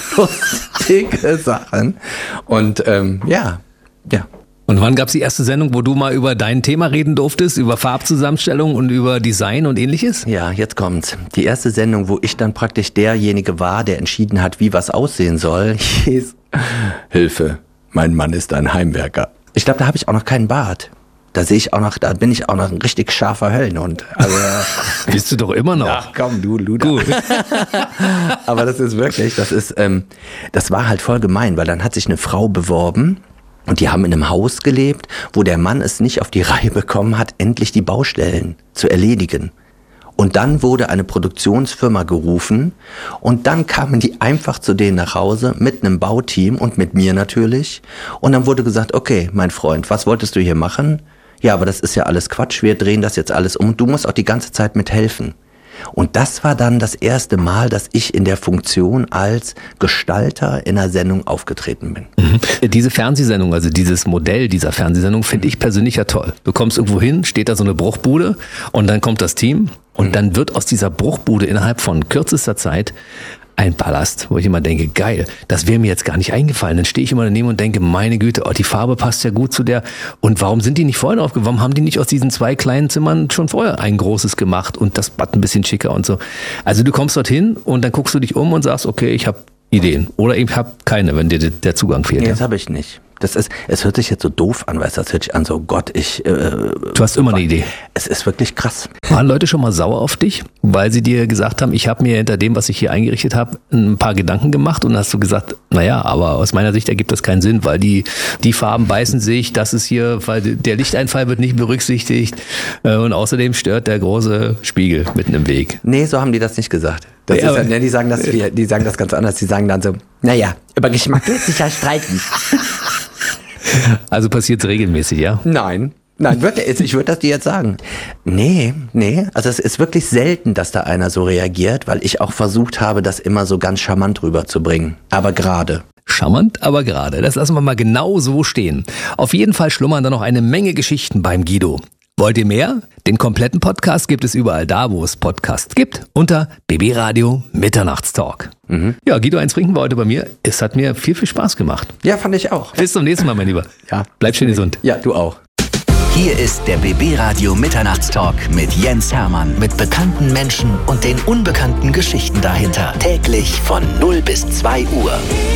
lustige Sachen und ähm, ja, ja. Und wann gab es die erste Sendung, wo du mal über dein Thema reden durftest, über Farbzusammenstellung und über Design und ähnliches? Ja, jetzt kommt's. Die erste Sendung, wo ich dann praktisch derjenige war, der entschieden hat, wie was aussehen soll, hieß Hilfe, mein Mann ist ein Heimwerker. Ich glaube, da habe ich auch noch keinen Bart. Da sehe ich auch noch, da bin ich auch noch ein richtig scharfer Höllenhund. Also, bist du doch immer noch. Ach komm, du Luder. Gut. Aber das ist wirklich, das ist, ähm, das war halt voll gemein, weil dann hat sich eine Frau beworben. Und die haben in einem Haus gelebt, wo der Mann es nicht auf die Reihe bekommen hat, endlich die Baustellen zu erledigen. Und dann wurde eine Produktionsfirma gerufen und dann kamen die einfach zu denen nach Hause mit einem Bauteam und mit mir natürlich. Und dann wurde gesagt, okay, mein Freund, was wolltest du hier machen? Ja, aber das ist ja alles Quatsch, wir drehen das jetzt alles um und du musst auch die ganze Zeit mithelfen. Und das war dann das erste Mal, dass ich in der Funktion als Gestalter in einer Sendung aufgetreten bin. Mhm. Diese Fernsehsendung, also dieses Modell dieser Fernsehsendung finde ich persönlich ja toll. Du kommst irgendwo hin, steht da so eine Bruchbude und dann kommt das Team und mhm. dann wird aus dieser Bruchbude innerhalb von kürzester Zeit ein Palast, wo ich immer denke, geil, das wäre mir jetzt gar nicht eingefallen. Dann stehe ich immer daneben und denke, meine Güte, oh, die Farbe passt ja gut zu der. Und warum sind die nicht vorher drauf? Warum haben die nicht aus diesen zwei kleinen Zimmern schon vorher ein großes gemacht und das Bad ein bisschen schicker und so? Also du kommst dorthin und dann guckst du dich um und sagst, okay, ich habe Ideen. Oder ich habe keine, wenn dir der Zugang fehlt. Nee, das habe ich nicht. Das ist, es hört sich jetzt so doof an, weißt du, das hört sich an so, Gott, ich... Äh, du hast immer eine Idee. Es ist wirklich krass. Waren Leute schon mal sauer auf dich, weil sie dir gesagt haben, ich habe mir hinter dem, was ich hier eingerichtet habe, ein paar Gedanken gemacht und dann hast du gesagt, naja, aber aus meiner Sicht ergibt das keinen Sinn, weil die, die Farben beißen sich, das ist hier, weil der Lichteinfall wird nicht berücksichtigt und außerdem stört der große Spiegel mitten im Weg. Nee, so haben die das nicht gesagt. Das ja, ist, ja, die, sagen das, die sagen das ganz anders, die sagen dann so, naja, über Geschmack lässt sich ja streiten. Also passiert es regelmäßig, ja? Nein, nein, ich würde das dir jetzt sagen. Nee, nee, also es ist wirklich selten, dass da einer so reagiert, weil ich auch versucht habe, das immer so ganz charmant rüberzubringen. Aber gerade. Charmant, aber gerade. Das lassen wir mal genau so stehen. Auf jeden Fall schlummern da noch eine Menge Geschichten beim Guido. Wollt ihr mehr? Den kompletten Podcast gibt es überall da, wo es Podcasts gibt, unter B B Radio Mitternachtstalk. Mhm. Ja, Guido eins trinken war heute bei mir. Es hat mir viel, viel Spaß gemacht. Ja, fand ich auch. Bis zum nächsten Mal, mein Lieber. Ja. Bleib schön gesund. Ja, du auch. Hier ist der B B Radio Mitternachtstalk mit Jens Hermann. Mit bekannten Menschen und den unbekannten Geschichten dahinter. Täglich von null bis zwei Uhr.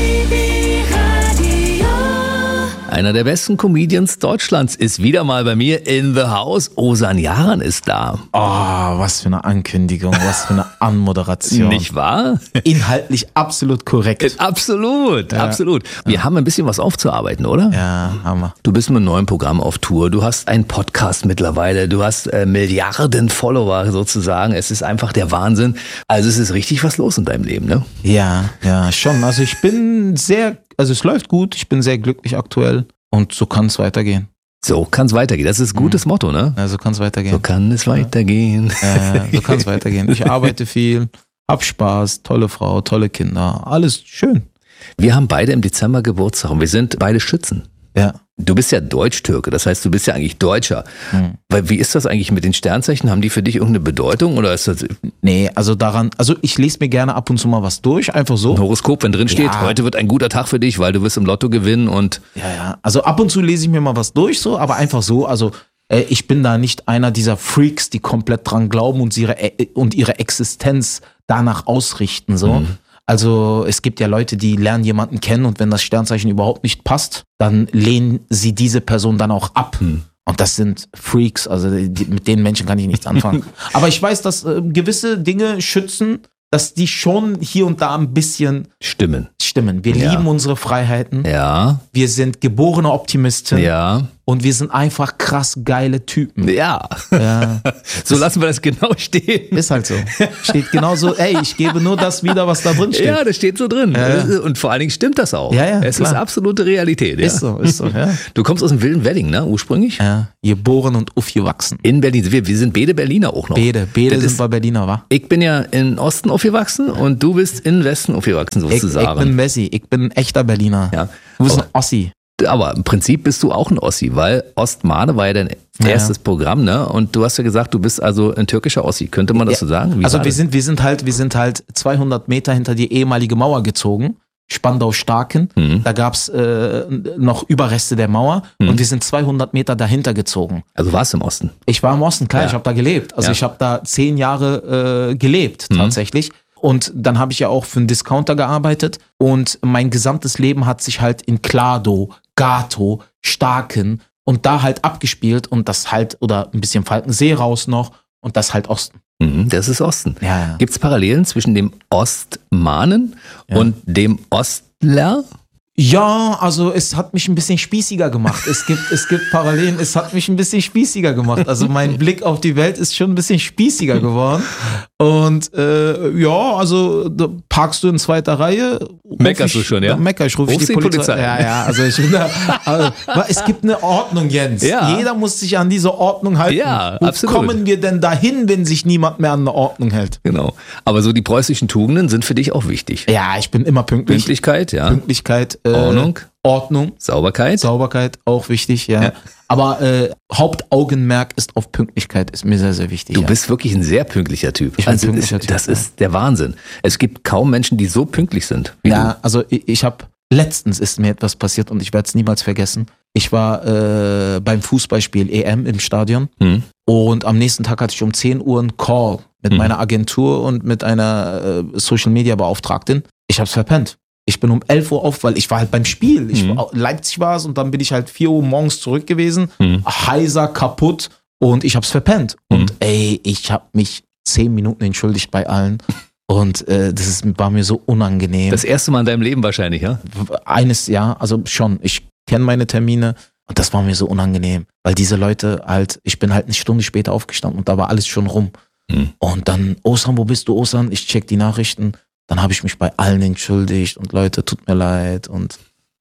Einer der besten Comedians Deutschlands ist wieder mal bei mir in the house. Osan Yaran ist da. Oh, was für eine Ankündigung, was für eine Anmoderation. Nicht wahr? Inhaltlich absolut korrekt. Absolut, ja. absolut. Wir ja. haben ein bisschen was aufzuarbeiten, oder? Ja, haben wir. Du bist mit einem neuen Programm auf Tour. Du hast einen Podcast mittlerweile. Du hast äh, Milliarden Follower sozusagen. Es ist einfach der Wahnsinn. Also es ist richtig was los in deinem Leben, ne? Ja, ja, schon. Also ich bin sehr... Also es läuft gut, ich bin sehr glücklich aktuell und so kann es weitergehen. So kann es weitergehen, das ist ein gutes mhm. Motto, ne? Ja, so kann es weitergehen. So kann es weitergehen. Ja, so kann es weitergehen. Ich arbeite viel, hab Spaß, tolle Frau, tolle Kinder, alles schön. Wir haben beide im Dezember Geburtstag und wir sind beide Schützen. Ja. Du bist ja Deutsch-Türke, das heißt, du bist ja eigentlich Deutscher. Hm. Weil wie ist das eigentlich mit den Sternzeichen? Haben die für dich irgendeine Bedeutung oder ist das? Nee, also daran, also ich lese mir gerne ab und zu mal was durch, einfach so. Ein Horoskop, wenn drin steht, ja. heute wird ein guter Tag für dich, weil du wirst im Lotto gewinnen und. Ja, ja. Also ab und zu lese ich mir mal was durch, so, aber einfach so, also äh, ich bin da nicht einer dieser Freaks, die komplett dran glauben und ihre, und ihre Existenz danach ausrichten, so. Mhm. Also es gibt ja Leute, die lernen jemanden kennen und wenn das Sternzeichen überhaupt nicht passt, dann lehnen sie diese Person dann auch ab. Mhm. Und das sind Freaks, also die, mit den Menschen kann ich nichts anfangen. Aber ich weiß, dass äh, gewisse Dinge schützen, dass die schon hier und da ein bisschen stimmen. Stimmen. Wir Ja. lieben unsere Freiheiten. Ja. Wir sind geborene Optimisten. Ja. Und wir sind einfach krass geile Typen. Ja. Ja. So lassen wir das genau stehen. Ist halt so. Steht genauso, ey, ich gebe nur das wieder, was da drin steht. Ja, das steht so drin. Ja. Und vor allen Dingen stimmt das auch. Ja, ja, es klar. ist absolute Realität. Ja. Ist so, ist so, ja. Du kommst aus dem wilden Wedding, ne, ursprünglich? Ja, geboren und aufgewachsen. In Berlin. Wir, wir sind beide Berliner auch noch. Beide, beide Das sind ist- bei Berliner, wa? Ich bin ja im Osten aufgewachsen und du bist im Westen aufgewachsen, Ich, ich sozusagen. bin Messi, ich bin ein echter Berliner. Ja. Du bist Aber- ein Ossi. Aber im Prinzip bist du auch ein Ossi, weil Ostmane war ja dein erstes Programm, ne? Und du hast ja gesagt, du bist also ein türkischer Ossi. Könnte man das so sagen? Wie Also war wir das? sind, wir sind halt, wir sind halt zweihundert Meter hinter die ehemalige Mauer gezogen. Spandau-Starken. Mhm. Da gab's äh, noch Überreste der Mauer Mhm. und wir sind zweihundert Meter dahinter gezogen. Also warst du im Osten? Ich war im Osten, klar, Ja. ich habe da gelebt. Also Ja. ich habe da zehn Jahre äh, gelebt Mhm. tatsächlich. Und dann habe ich ja auch für einen Discounter gearbeitet und mein gesamtes Leben hat sich halt in Klado, Gato, Starken und da halt abgespielt und das halt, oder ein bisschen Falkensee raus noch und das halt Osten. Mhm, das ist Osten. Ja, ja. Gibt es Parallelen zwischen dem Ostmanen Ja. und dem Ostler? Ja, also es hat mich ein bisschen spießiger gemacht. Es gibt, es gibt Parallelen, es hat mich ein bisschen spießiger gemacht. Also mein Blick auf die Welt ist schon ein bisschen spießiger geworden. Und äh, ja, also da parkst du in zweiter Reihe. ruf Meckerst ich- du schon, ja? Da mecker ich, rufe ich Rufst die die Polizei. Polizei. Ja, ja, also ich bin da, also, weil es gibt eine Ordnung, Jens. Ja. Jeder muss sich an diese Ordnung halten. Ja, Wo absolut. kommen wir denn dahin, wenn sich niemand mehr an eine Ordnung hält? Genau. Aber so die preußischen Tugenden sind für dich auch wichtig. Ja, ich bin immer pünktlich. Pünktlichkeit, ja. Pünktlichkeit, äh, Ordnung. Ordnung. Sauberkeit. Sauberkeit, auch wichtig, ja. Ja. Aber äh, Hauptaugenmerk ist auf Pünktlichkeit, ist mir sehr, sehr wichtig. Du ja. bist wirklich ein sehr pünktlicher Typ. Ich bin also pünktlicher ist, Typ, das ja. ist der Wahnsinn. Es gibt kaum Menschen, die so pünktlich sind wie Ja, also ich, ich habe, letztens ist mir etwas passiert und ich werde es niemals vergessen. Ich war äh, beim Fußballspiel E M im Stadion du. Hm. und am nächsten Tag hatte ich um zehn Uhr einen Call mit Mhm. meiner Agentur und mit einer äh, Social-Media-Beauftragten. Ich hab's verpennt. Ich bin um elf Uhr auf, weil ich war halt beim Spiel. Ich Mhm. war, Leipzig war es und dann bin ich halt vier Uhr morgens zurück gewesen. Mhm. Heiser, kaputt und ich hab's verpennt. Mhm. Und ey, ich hab mich zehn Minuten entschuldigt bei allen. Und äh, das ist, war mir so unangenehm. Das erste Mal in deinem Leben wahrscheinlich, ja? Eines, ja, also schon. Ich kenne meine Termine und das war mir so unangenehm. Weil diese Leute halt, ich bin halt eine Stunde später aufgestanden und da war alles schon rum. Mhm. Und dann, Osan, wo bist du, Osan? Ich check die Nachrichten. Dann habe ich mich bei allen entschuldigt und Leute, tut mir leid. Und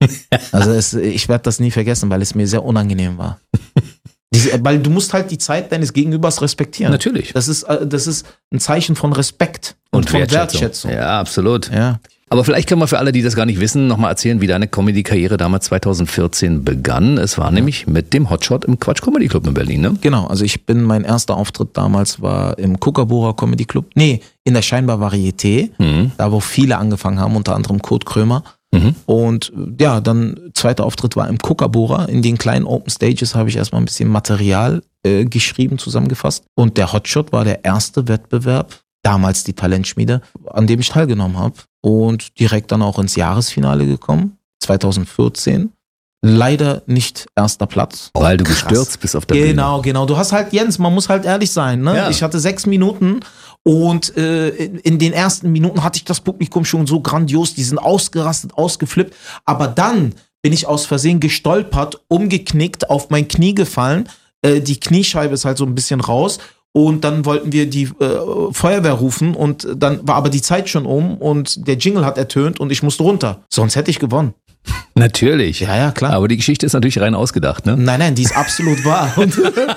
also es, ich werde das nie vergessen, weil es mir sehr unangenehm war. Diese, weil du musst halt die Zeit deines Gegenübers respektieren. Natürlich. Das ist, äh, das ist ein Zeichen von Respekt und, von Wertschätzung. Ja, absolut. Ja. Aber vielleicht können wir für alle, die das gar nicht wissen, nochmal erzählen, wie deine Comedy-Karriere damals zweitausendvierzehn begann. Es war nämlich mit dem Hotshot im Quatsch Comedy Club in Berlin, ne? Genau, also ich bin, mein erster Auftritt damals war im Kookaburra Comedy Club. Nee, in der Scheinbar Varieté, Mhm. da wo viele angefangen haben, unter anderem Kurt Krömer. Mhm. Und ja, dann zweiter Auftritt war im Kookaburra. In den kleinen Open Stages habe ich erstmal ein bisschen Material äh, geschrieben, zusammengefasst. Und der Hotshot war der erste Wettbewerb, damals die Talentschmiede, an dem ich teilgenommen habe. Und direkt dann auch ins Jahresfinale gekommen, zweitausendvierzehn. Leider nicht erster Platz. Weil du Krass. gestürzt bist auf der Bühne. Genau, genau. Du hast halt, Jens, man muss halt ehrlich sein. Ne? Ja. Ich hatte sechs Minuten und äh, in, in den ersten Minuten hatte ich das Publikum schon so grandios, die sind ausgerastet, ausgeflippt. Aber dann bin ich aus Versehen gestolpert, umgeknickt, auf mein Knie gefallen. Äh, die Kniescheibe ist halt so ein bisschen raus. Und dann wollten wir die äh, Feuerwehr rufen und dann war aber die Zeit schon um und der Jingle hat ertönt und ich musste runter. Sonst hätte ich gewonnen. Natürlich. Ja, ja, klar. Aber die Geschichte ist natürlich rein ausgedacht, ne? Nein, nein, die ist absolut wahr. Und,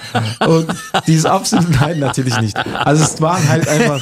und die ist absolut, nein, natürlich nicht. Also es waren halt einfach,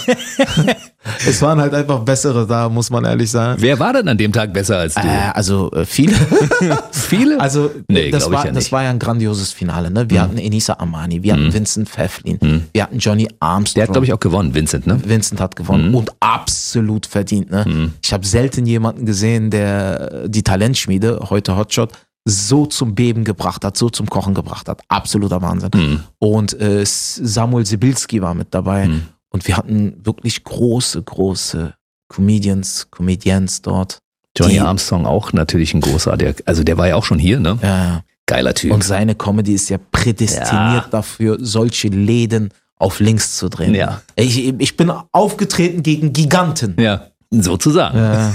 es waren halt einfach bessere da, muss man ehrlich sagen. Wer war denn an dem Tag besser als du? Äh, also äh, viele. Viele? Also Nee, das, glaub ich war, ja das nicht. war ja ein grandioses Finale. Ne? Wir hatten Enisa Amani, wir hatten Mhm. Vincent Pfefflin, wir hatten Johnny Armstrong. Der hat, glaube ich, auch gewonnen, Vincent, ne? Vincent hat gewonnen Mhm. und absolut verdient. Ne? Mhm. Ich habe selten jemanden gesehen, der die Talentschmiede, heute Hotshot, so zum Beben gebracht hat, so zum Kochen gebracht hat. Absoluter Wahnsinn. Mhm. Und äh, Samuel Sibilski war mit dabei. Mhm. Und wir hatten wirklich große, große Comedians, Comedians dort. Johnny Armstrong auch natürlich ein großartiger, also der war ja auch schon hier, ne? Ja. Geiler Typ. Und seine Comedy ist ja prädestiniert ja. dafür, solche Läden auf links zu drehen. Ja. Ich, ich bin aufgetreten gegen Giganten. Ja, sozusagen. Ja.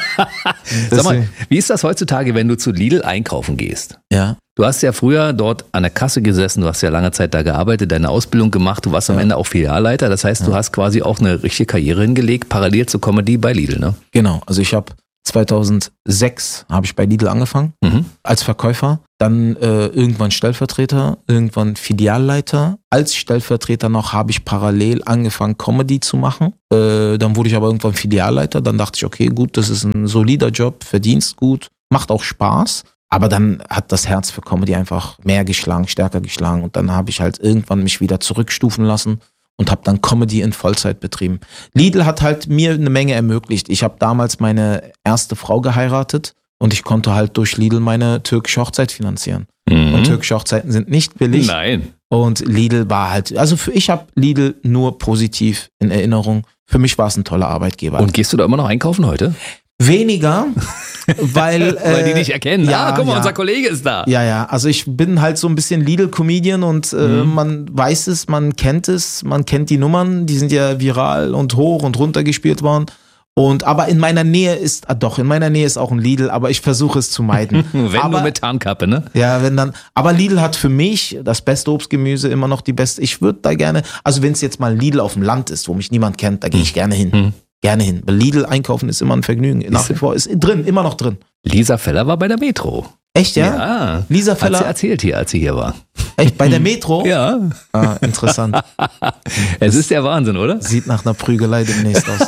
Sag mal, wie ist das heutzutage, wenn du zu Lidl einkaufen gehst? Ja. Du hast ja früher dort an der Kasse gesessen, du hast ja lange Zeit da gearbeitet, deine Ausbildung gemacht, du warst am ja. Ende auch Filialleiter. Das heißt, ja. du hast quasi auch eine richtige Karriere hingelegt, parallel zur Comedy bei Lidl, ne? Genau, also ich habe zweitausendsechs habe ich bei Lidl angefangen mhm. als Verkäufer, dann äh, irgendwann Stellvertreter, irgendwann Filialleiter. Als Stellvertreter noch habe ich parallel angefangen Comedy zu machen. Äh, dann wurde ich aber irgendwann Filialleiter. Dann dachte ich, okay, gut, das ist ein solider Job, verdienst gut, macht auch Spaß. Aber dann hat das Herz für Comedy einfach mehr geschlagen, stärker geschlagen. Und dann habe ich halt irgendwann mich wieder zurückstufen lassen und habe dann Comedy in Vollzeit betrieben. Lidl hat halt mir eine Menge ermöglicht. Ich habe damals meine erste Frau geheiratet und ich konnte halt durch Lidl meine türkische Hochzeit finanzieren. Mhm. Und türkische Hochzeiten sind nicht billig. Nein. Und Lidl war halt, also für ich habe Lidl nur positiv in Erinnerung. Für mich war es ein toller Arbeitgeber. Und gehst du da immer noch einkaufen heute? Weniger, weil... weil die dich erkennen. Ja, ah, guck mal, ja. unser Kollege ist da. Ja, ja, also ich bin halt so ein bisschen Lidl-Comedian und äh, mhm. man weiß es, man kennt es, man kennt die Nummern, die sind ja viral und hoch und runter gespielt worden. Und aber in meiner Nähe ist, ah doch, in meiner Nähe ist auch ein Lidl, aber ich versuche es zu meiden. Wenn aber, nur mit Tarnkappe, ne? Ja, wenn dann. Aber Lidl hat für mich das beste Obstgemüse, immer noch die beste. Ich würde da gerne, also wenn es jetzt mal ein Lidl auf dem Land ist, wo mich niemand kennt, da gehe ich gerne hin. Mhm. Gerne hin. Weil Lidl einkaufen ist immer ein Vergnügen. Nach wie vor ist drin, immer noch drin. Lisa Feller war bei der Metro. Echt, ja? Ja. Lisa Feller. Hat sie erzählt hier, als sie hier war. Echt, bei der Metro? Ja. Ah, interessant. Es ist der Wahnsinn, oder? Sieht nach einer Prügelei demnächst aus.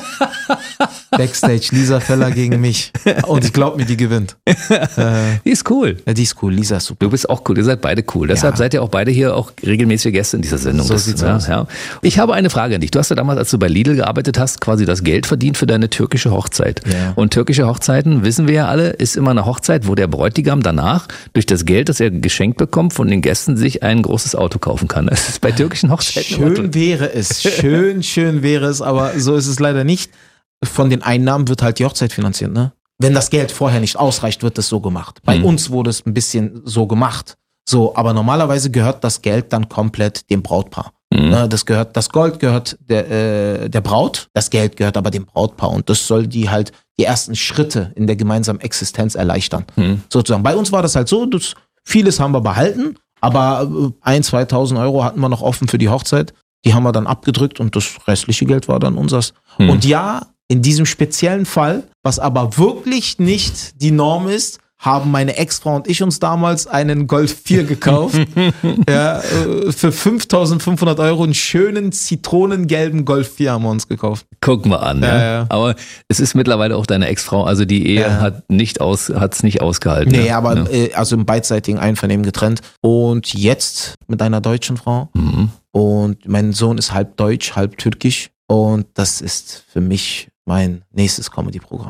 Backstage, Lisa Feller gegen mich. Und ich glaube mir, die gewinnt. Äh, die ist cool. Ja, die ist cool. Lisa ist super. Du bist auch cool. Ihr seid beide cool. Deshalb ja. seid ihr auch beide hier auch regelmäßige Gäste in dieser Sendung. So das, sieht's ja, aus. Ja. Ich habe eine Frage an dich. Du hast ja damals, als du bei Lidl gearbeitet hast, quasi das Geld verdient für deine türkische Hochzeit. Ja. Und türkische Hochzeiten, wissen wir ja alle, ist immer eine Hochzeit, wo der Bräutigam danach durch das Geld, das er geschenkt bekommt, von den Gästen sich ein großes Auto kaufen kann. Das ist bei türkischen Hochzeiten schön wäre es. Schön, schön wäre es, aber so ist es leider nicht. Von den Einnahmen wird halt die Hochzeit finanziert, ne? Wenn das Geld vorher nicht ausreicht, wird das so gemacht. Bei mhm. uns wurde es ein bisschen so gemacht. So, aber normalerweise gehört das Geld dann komplett dem Brautpaar. Mhm. Ne, das gehört, das Gold gehört der, äh, der Braut, das Geld gehört aber dem Brautpaar und das soll die halt die ersten Schritte in der gemeinsamen Existenz erleichtern. Mhm. Sozusagen. Bei uns war das halt so, das, vieles haben wir behalten, aber ein, zweitausend Euro hatten wir noch offen für die Hochzeit. Die haben wir dann abgedrückt und das restliche Geld war dann unseres. Mhm. Und ja, in diesem speziellen Fall, was aber wirklich nicht die Norm ist, haben meine Ex-Frau und ich uns damals einen Golf vier gekauft. Ja, für fünftausendfünfhundert Euro einen schönen zitronengelben Golf vier haben wir uns gekauft. Guck mal an, ja, ja. Aber es ist mittlerweile auch deine Ex-Frau, also die Ehe ja. hat nicht aus, hat's nicht ausgehalten. Nee, ja. aber ja. Äh, also im beidseitigen Einvernehmen getrennt. Und jetzt mit einer deutschen Frau. Mhm. Und mein Sohn ist halb deutsch, halb türkisch. Und das ist für mich mein nächstes Comedy-Programm.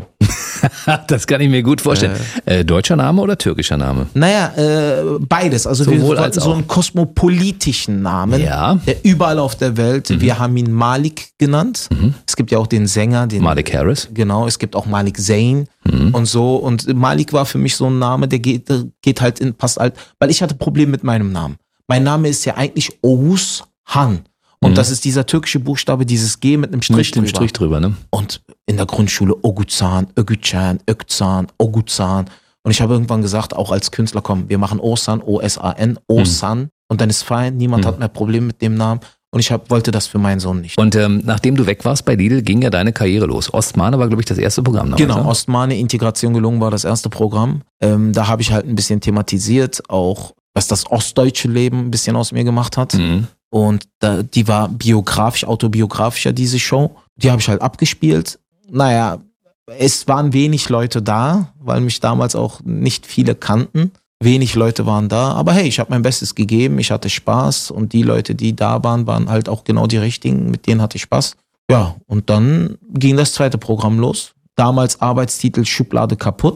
Das kann ich mir gut vorstellen. Äh, äh, deutscher Name oder türkischer Name? Naja, äh, beides. Also Sowohl wir als so auch. einen kosmopolitischen Namen, ja. der überall auf der Welt. Mhm. Wir haben ihn Malik genannt. Mhm. Es gibt ja auch den Sänger, den Malik Harris. Genau, es gibt auch Malik Zayn mhm. und so. Und Malik war für mich so ein Name, der geht, der geht halt in, passt halt, weil ich hatte Probleme mit meinem Namen. Mein Name ist ja eigentlich Oğuzhan. Und mhm. das ist dieser türkische Buchstabe, dieses G mit einem Strich mit dem drüber. Strich drüber, ne? Und in der Grundschule Oguzhan, Ögücan, Ökzan, Oguzhan. Und ich habe irgendwann gesagt, auch als Künstler, komm, wir machen Oğuzhan, O S A N, Oğuzhan. Mhm. Und dann ist fein, niemand mhm. hat mehr Probleme mit dem Namen. Und ich hab, wollte das für meinen Sohn nicht. Und ähm, nachdem du weg warst bei Lidl, ging ja deine Karriere los. Ostmane war, glaube ich, das erste Programm. Damals, genau, ne? Ostmane, Integration gelungen war das erste Programm. Ähm, da habe ich halt ein bisschen thematisiert, auch was das ostdeutsche Leben ein bisschen aus mir gemacht hat. Mhm. Und da, die war biografisch, autobiografischer, diese Show. Die habe ich halt abgespielt. Naja, es waren wenig Leute da, weil mich damals auch nicht viele kannten. Wenig Leute waren da. Aber hey, ich habe mein Bestes gegeben, ich hatte Spaß. Und die Leute, die da waren, waren halt auch genau die richtigen. Mit denen hatte ich Spaß. Ja, und dann ging das zweite Programm los. Damals Arbeitstitel Schublade kaputt.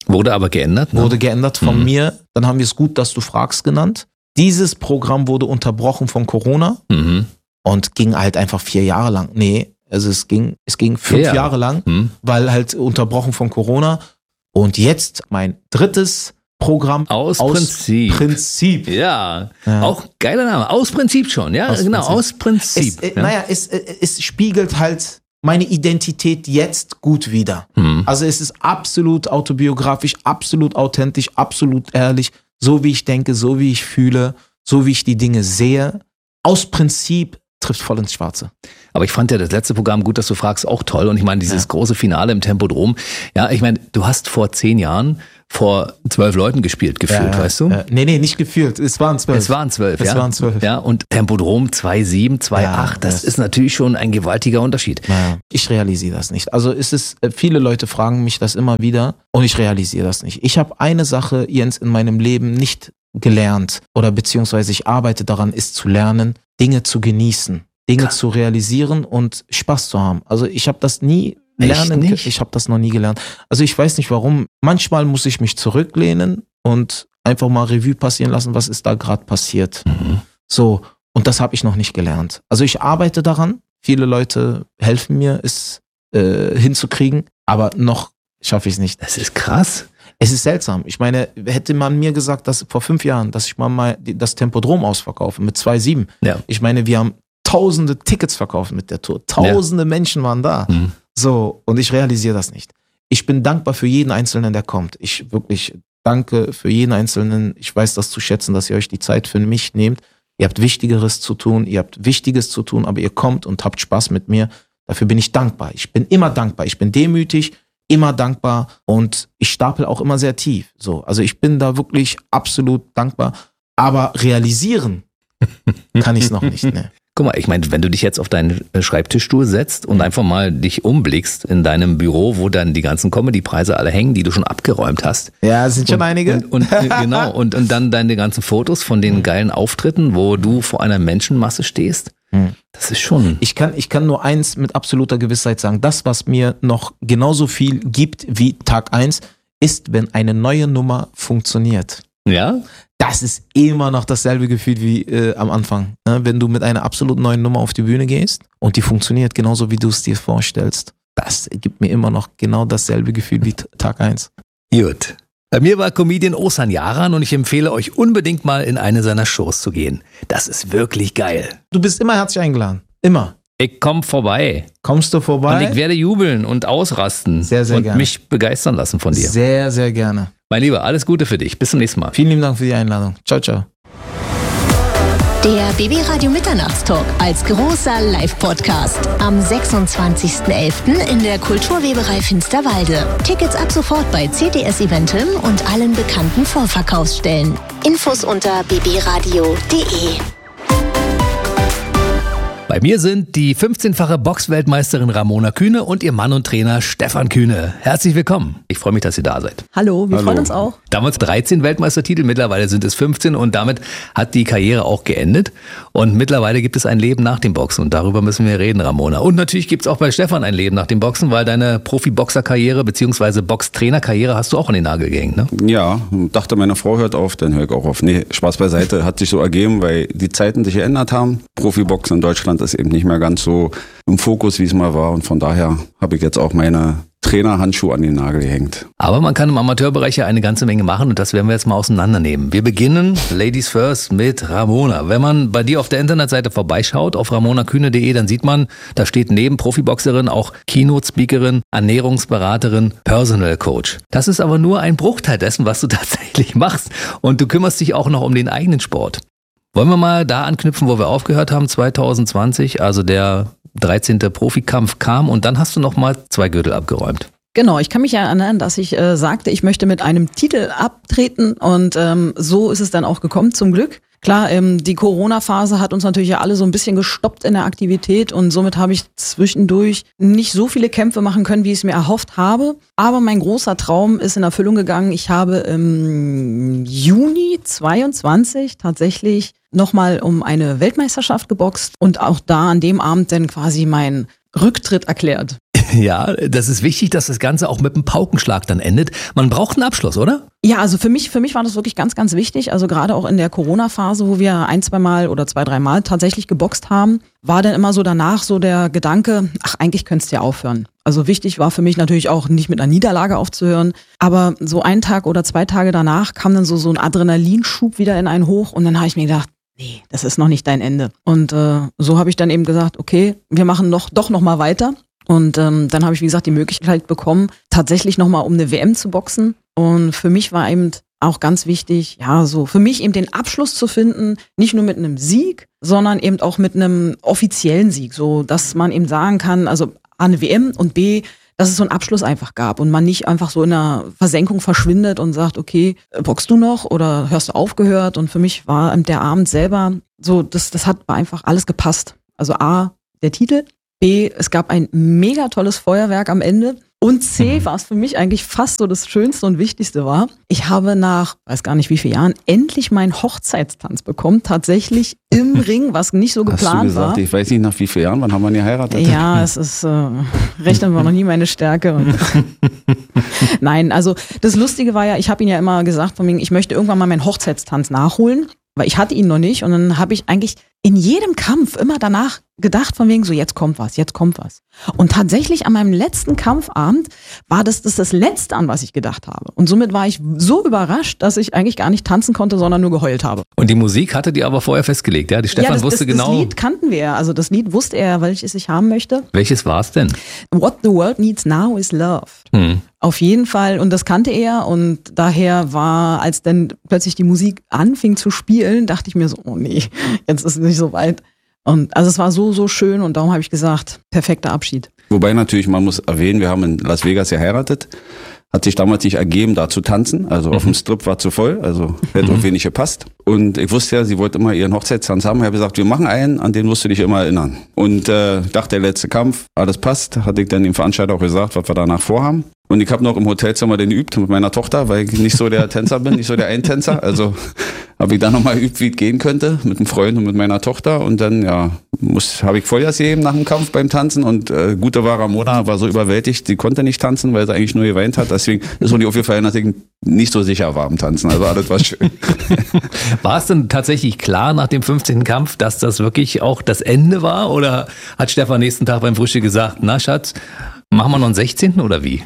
Wurde aber geändert, ne? Wurde geändert von Mhm. mir. Dann haben wir es gut, dass du fragst genannt. Dieses Programm wurde unterbrochen von Corona Mhm. und ging halt einfach vier Jahre lang. Nee, also es ging, es ging fünf Ja. Jahre lang, Mhm. weil halt unterbrochen von Corona. Und jetzt mein drittes Programm Aus, Prinzip. Prinzip. Ja. Ja. Auch geiler Name. Aus Prinzip schon, ja? Aus genau, Prinzip. aus Prinzip. Es, äh, ja. Naja, es, äh, es spiegelt halt meine Identität jetzt gut wider. Mhm. Also es ist absolut autobiografisch, absolut authentisch, absolut ehrlich, so wie ich denke, so wie ich fühle, so wie ich die Dinge sehe. Aus Prinzip trifft voll ins Schwarze. Aber ich fand ja das letzte Programm, gut, dass du fragst, auch toll. Und ich meine, dieses Ja. große Finale im Tempodrom. Ja, ich meine, du hast vor zehn Jahren vor zwölf Leuten gespielt, gefühlt, Ja, weißt du? Ja. Nee, nee, nicht gefühlt. Es waren zwölf. Es waren zwölf, es ja. waren zwölf. Ja, und Tempodrom zwei sieben, zwei acht, Ja, das das- ist natürlich schon ein gewaltiger Unterschied. Ja, ich realisiere das nicht. Also es ist, äh, viele Leute fragen mich das immer wieder und ich realisiere das nicht. Ich habe eine Sache, Jens, in meinem Leben nicht gelernt oder beziehungsweise ich arbeite daran, ist zu lernen, Dinge zu genießen, Dinge Krass. zu realisieren und Spaß zu haben. Also ich habe das nie Echt lernen, nicht? ich habe das noch nie gelernt. Also ich weiß nicht warum. Manchmal muss ich mich zurücklehnen und einfach mal Revue passieren lassen, was ist da gerade passiert. Mhm. So, und das habe ich noch nicht gelernt. Also ich arbeite daran. Viele Leute helfen mir, es äh, hinzukriegen, aber noch schaffe ich es nicht. Das ist krass. Es ist seltsam. Ich meine, hätte man mir gesagt, dass vor fünf Jahren, dass ich mal, mal die- das Tempodrom ausverkaufe mit zwei sieben. Ja. Ich meine, wir haben tausende Tickets verkauft mit der Tour. Tausende Menschen waren da. Mhm. So, und ich realisiere das nicht. Ich bin dankbar für jeden Einzelnen, der kommt. Ich wirklich danke für jeden Einzelnen. Ich weiß das zu schätzen, dass ihr euch die Zeit für mich nehmt. Ihr habt Wichtigeres zu tun, ihr habt Wichtiges zu tun, aber ihr kommt und habt Spaß mit mir. Dafür bin ich dankbar. Ich bin immer dankbar. Ich bin demütig, immer dankbar und ich stapel auch immer sehr tief. So, also ich bin da wirklich absolut dankbar. Aber realisieren kann ich es noch nicht. Ne? Guck mal, ich meine, wenn du dich jetzt auf deinen Schreibtischstuhl setzt und einfach mal dich umblickst in deinem Büro, wo dann die ganzen Comedy-Preise alle hängen, die du schon abgeräumt hast. Ja, es sind schon und, einige. Und, und äh, genau, und, und dann deine ganzen Fotos von den geilen Auftritten, wo du vor einer Menschenmasse stehst. Hm. Das ist schon. Ich kann, ich kann nur eins mit absoluter Gewissheit sagen. Das, was mir noch genauso viel gibt wie Tag eins, ist, wenn eine neue Nummer funktioniert. Ja? Das ist immer noch dasselbe Gefühl wie äh, am Anfang. Ne? Wenn du mit einer absolut neuen Nummer auf die Bühne gehst und die funktioniert genauso, wie du es dir vorstellst. Das gibt mir immer noch genau dasselbe Gefühl wie T- Tag eins. Gut. Bei mir war Comedian Osan Yaran und ich empfehle euch unbedingt mal in eine seiner Shows zu gehen. Das ist wirklich geil. Du bist immer herzlich eingeladen. Immer. Ich komm vorbei. Kommst du vorbei? Und ich werde jubeln und ausrasten. Sehr, sehr und gerne. mich begeistern lassen von dir. Sehr, sehr gerne. Mein Lieber, alles Gute für dich. Bis zum nächsten Mal. Vielen lieben Dank für die Einladung. Ciao, ciao. Der B B Radio Mitternachtstalk als großer Live-Podcast am sechsundzwanzigsten elften in der Kulturweberei Finsterwalde. Tickets ab sofort bei C T S Eventim und allen bekannten Vorverkaufsstellen. Infos unter b b radio punkt d e. Bei mir sind die fünfzehnfache Boxweltmeisterin Ramona Kühne und ihr Mann und Trainer Stefan Kühne. Herzlich willkommen. Ich freue mich, dass ihr da seid. Hallo, wir Hallo. freuen uns auch. Damals dreizehn Weltmeistertitel, mittlerweile sind es fünfzehn und damit hat die Karriere auch geendet. Und mittlerweile gibt es ein Leben nach dem Boxen und darüber müssen wir reden, Ramona. Und natürlich gibt es auch bei Stefan ein Leben nach dem Boxen, weil deine Profi-Boxer-Karriere bzw. Boxtrainer-Karriere hast du auch an den Nagel gehängt, ne? Ja, dachte, meine Frau hört auf, dann höre ich auch auf. Nee, Spaß beiseite, hat sich so ergeben, weil die Zeiten sich geändert haben. Profiboxen in Deutschland ist eben nicht mehr ganz so im Fokus, wie es mal war. Und von daher habe ich jetzt auch meine Trainerhandschuhe an den Nagel gehängt. Aber man kann im Amateurbereich ja eine ganze Menge machen und das werden wir jetzt mal auseinandernehmen. Wir beginnen, Ladies First, mit Ramona. Wenn man bei dir auf der Internetseite vorbeischaut, auf ramona kühne punkt de, dann sieht man, da steht neben Profiboxerin auch Keynote-Speakerin, Ernährungsberaterin, Personal Coach. Das ist aber nur ein Bruchteil dessen, was du tatsächlich machst. Und du kümmerst dich auch noch um den eigenen Sport. Wollen wir mal da anknüpfen, wo wir aufgehört haben, zwanzig zwanzig, also der dreizehnte Profikampf kam und dann hast du noch mal zwei Gürtel abgeräumt. Genau, ich kann mich erinnern, dass ich äh, sagte, ich möchte mit einem Titel abtreten und ähm, so ist es dann auch gekommen, zum Glück. Klar, ähm, die Corona-Phase hat uns natürlich ja alle so ein bisschen gestoppt in der Aktivität und somit habe ich zwischendurch nicht so viele Kämpfe machen können, wie ich es mir erhofft habe. Aber mein großer Traum ist in Erfüllung gegangen. Ich habe im Juni zweiundzwanzig tatsächlich nochmal um eine Weltmeisterschaft geboxt und auch da an dem Abend dann quasi meinen Rücktritt erklärt. Ja, das ist wichtig, dass das Ganze auch mit einem Paukenschlag dann endet. Man braucht einen Abschluss, oder? Ja, also für mich, für mich war das wirklich ganz, ganz wichtig. Also gerade auch in der Corona-Phase, wo wir ein, zwei Mal oder zwei, drei Mal tatsächlich geboxt haben, war dann immer so danach so der Gedanke, ach, eigentlich könntest du ja aufhören. Also wichtig war für mich natürlich auch nicht mit einer Niederlage aufzuhören, aber so einen Tag oder zwei Tage danach kam dann so, so ein Adrenalinschub wieder in einen hoch und dann habe ich mir gedacht, nee, das ist noch nicht dein Ende. Und äh, so habe ich dann eben gesagt, okay, wir machen noch doch noch mal weiter. Und ähm, dann habe ich, wie gesagt, die Möglichkeit bekommen, tatsächlich nochmal um eine W M zu boxen. Und für mich war eben auch ganz wichtig, ja, so für mich eben den Abschluss zu finden, nicht nur mit einem Sieg, sondern eben auch mit einem offiziellen Sieg, so dass man eben sagen kann, also A, eine W M und B, dass es so einen Abschluss einfach gab und man nicht einfach so in einer Versenkung verschwindet und sagt, okay, boxst du noch oder hörst du aufgehört? Und für mich war der Abend selber so, das, das hat einfach alles gepasst. Also A, der Titel, B, es gab ein mega tolles Feuerwerk am Ende. Und C, was für mich eigentlich fast so das Schönste und Wichtigste war, ich habe nach, weiß gar nicht wie vielen Jahren, endlich meinen Hochzeitstanz bekommen, tatsächlich im Ring, was nicht so geplant war. Hast du gesagt, war. Ich weiß nicht nach wie vielen Jahren, wann haben wir geheiratet? Ja, es ist, äh, Rechnen war noch nie meine Stärke. Und Nein, also das Lustige war ja, ich habe ihn ja immer gesagt, von wegen, ich möchte irgendwann mal meinen Hochzeitstanz nachholen, weil ich hatte ihn noch nicht und dann habe ich eigentlich in jedem Kampf immer danach gedacht, von wegen so, jetzt kommt was, jetzt kommt was. Und tatsächlich an meinem letzten Kampfabend war das das, das Letzte, an was ich gedacht habe. Und somit war ich so überrascht, dass ich eigentlich gar nicht tanzen konnte, sondern nur geheult habe. Und die Musik hattet ihr aber vorher festgelegt, ja? Die Stefan ja, das, wusste das, genau. Das Lied kannten wir ja, also das Lied wusste er, welches ich haben möchte. Welches war es denn? What the world needs now is love. Hm. Auf jeden Fall, und das kannte er und daher war, als dann plötzlich die Musik anfing zu spielen, dachte ich mir so, oh nee, jetzt ist es nicht so weit. Und also es war so, so schön und darum habe ich gesagt, perfekter Abschied. Wobei natürlich, man muss erwähnen, wir haben in Las Vegas geheiratet. Hat sich damals nicht ergeben, da zu tanzen. Also mhm. auf dem Strip war zu voll, also hätte mhm. auch wenig gepasst. Und ich wusste ja, sie wollte immer ihren Hochzeitstanz haben. Ich habe gesagt, wir machen einen, an den musst du dich immer erinnern. Und äh, dachte, der letzte Kampf, alles passt. Hatte ich dann dem Veranstalter auch gesagt, was wir danach vorhaben. Und ich habe noch im Hotelzimmer den geübt mit meiner Tochter, weil ich nicht so der Tänzer bin, nicht so der Eintänzer. Also habe ich dann nochmal geübt, wie es gehen könnte, mit einem Freund und mit meiner Tochter. Und dann, ja, muss habe ich Vollgas gegeben nach dem Kampf beim Tanzen. Und äh, gute war Ramona, war so überwältigt, sie konnte nicht tanzen, weil sie eigentlich nur geweint hat. Deswegen ist mir nicht aufgefallen, dass ich nicht so sicher war am Tanzen. Also alles war schön. War es denn tatsächlich klar nach dem fünfzehnten Kampf, dass das wirklich auch das Ende war? Oder hat Stefan nächsten Tag beim Frühstück gesagt, na Schatz, machen wir noch einen sechzehnten oder wie?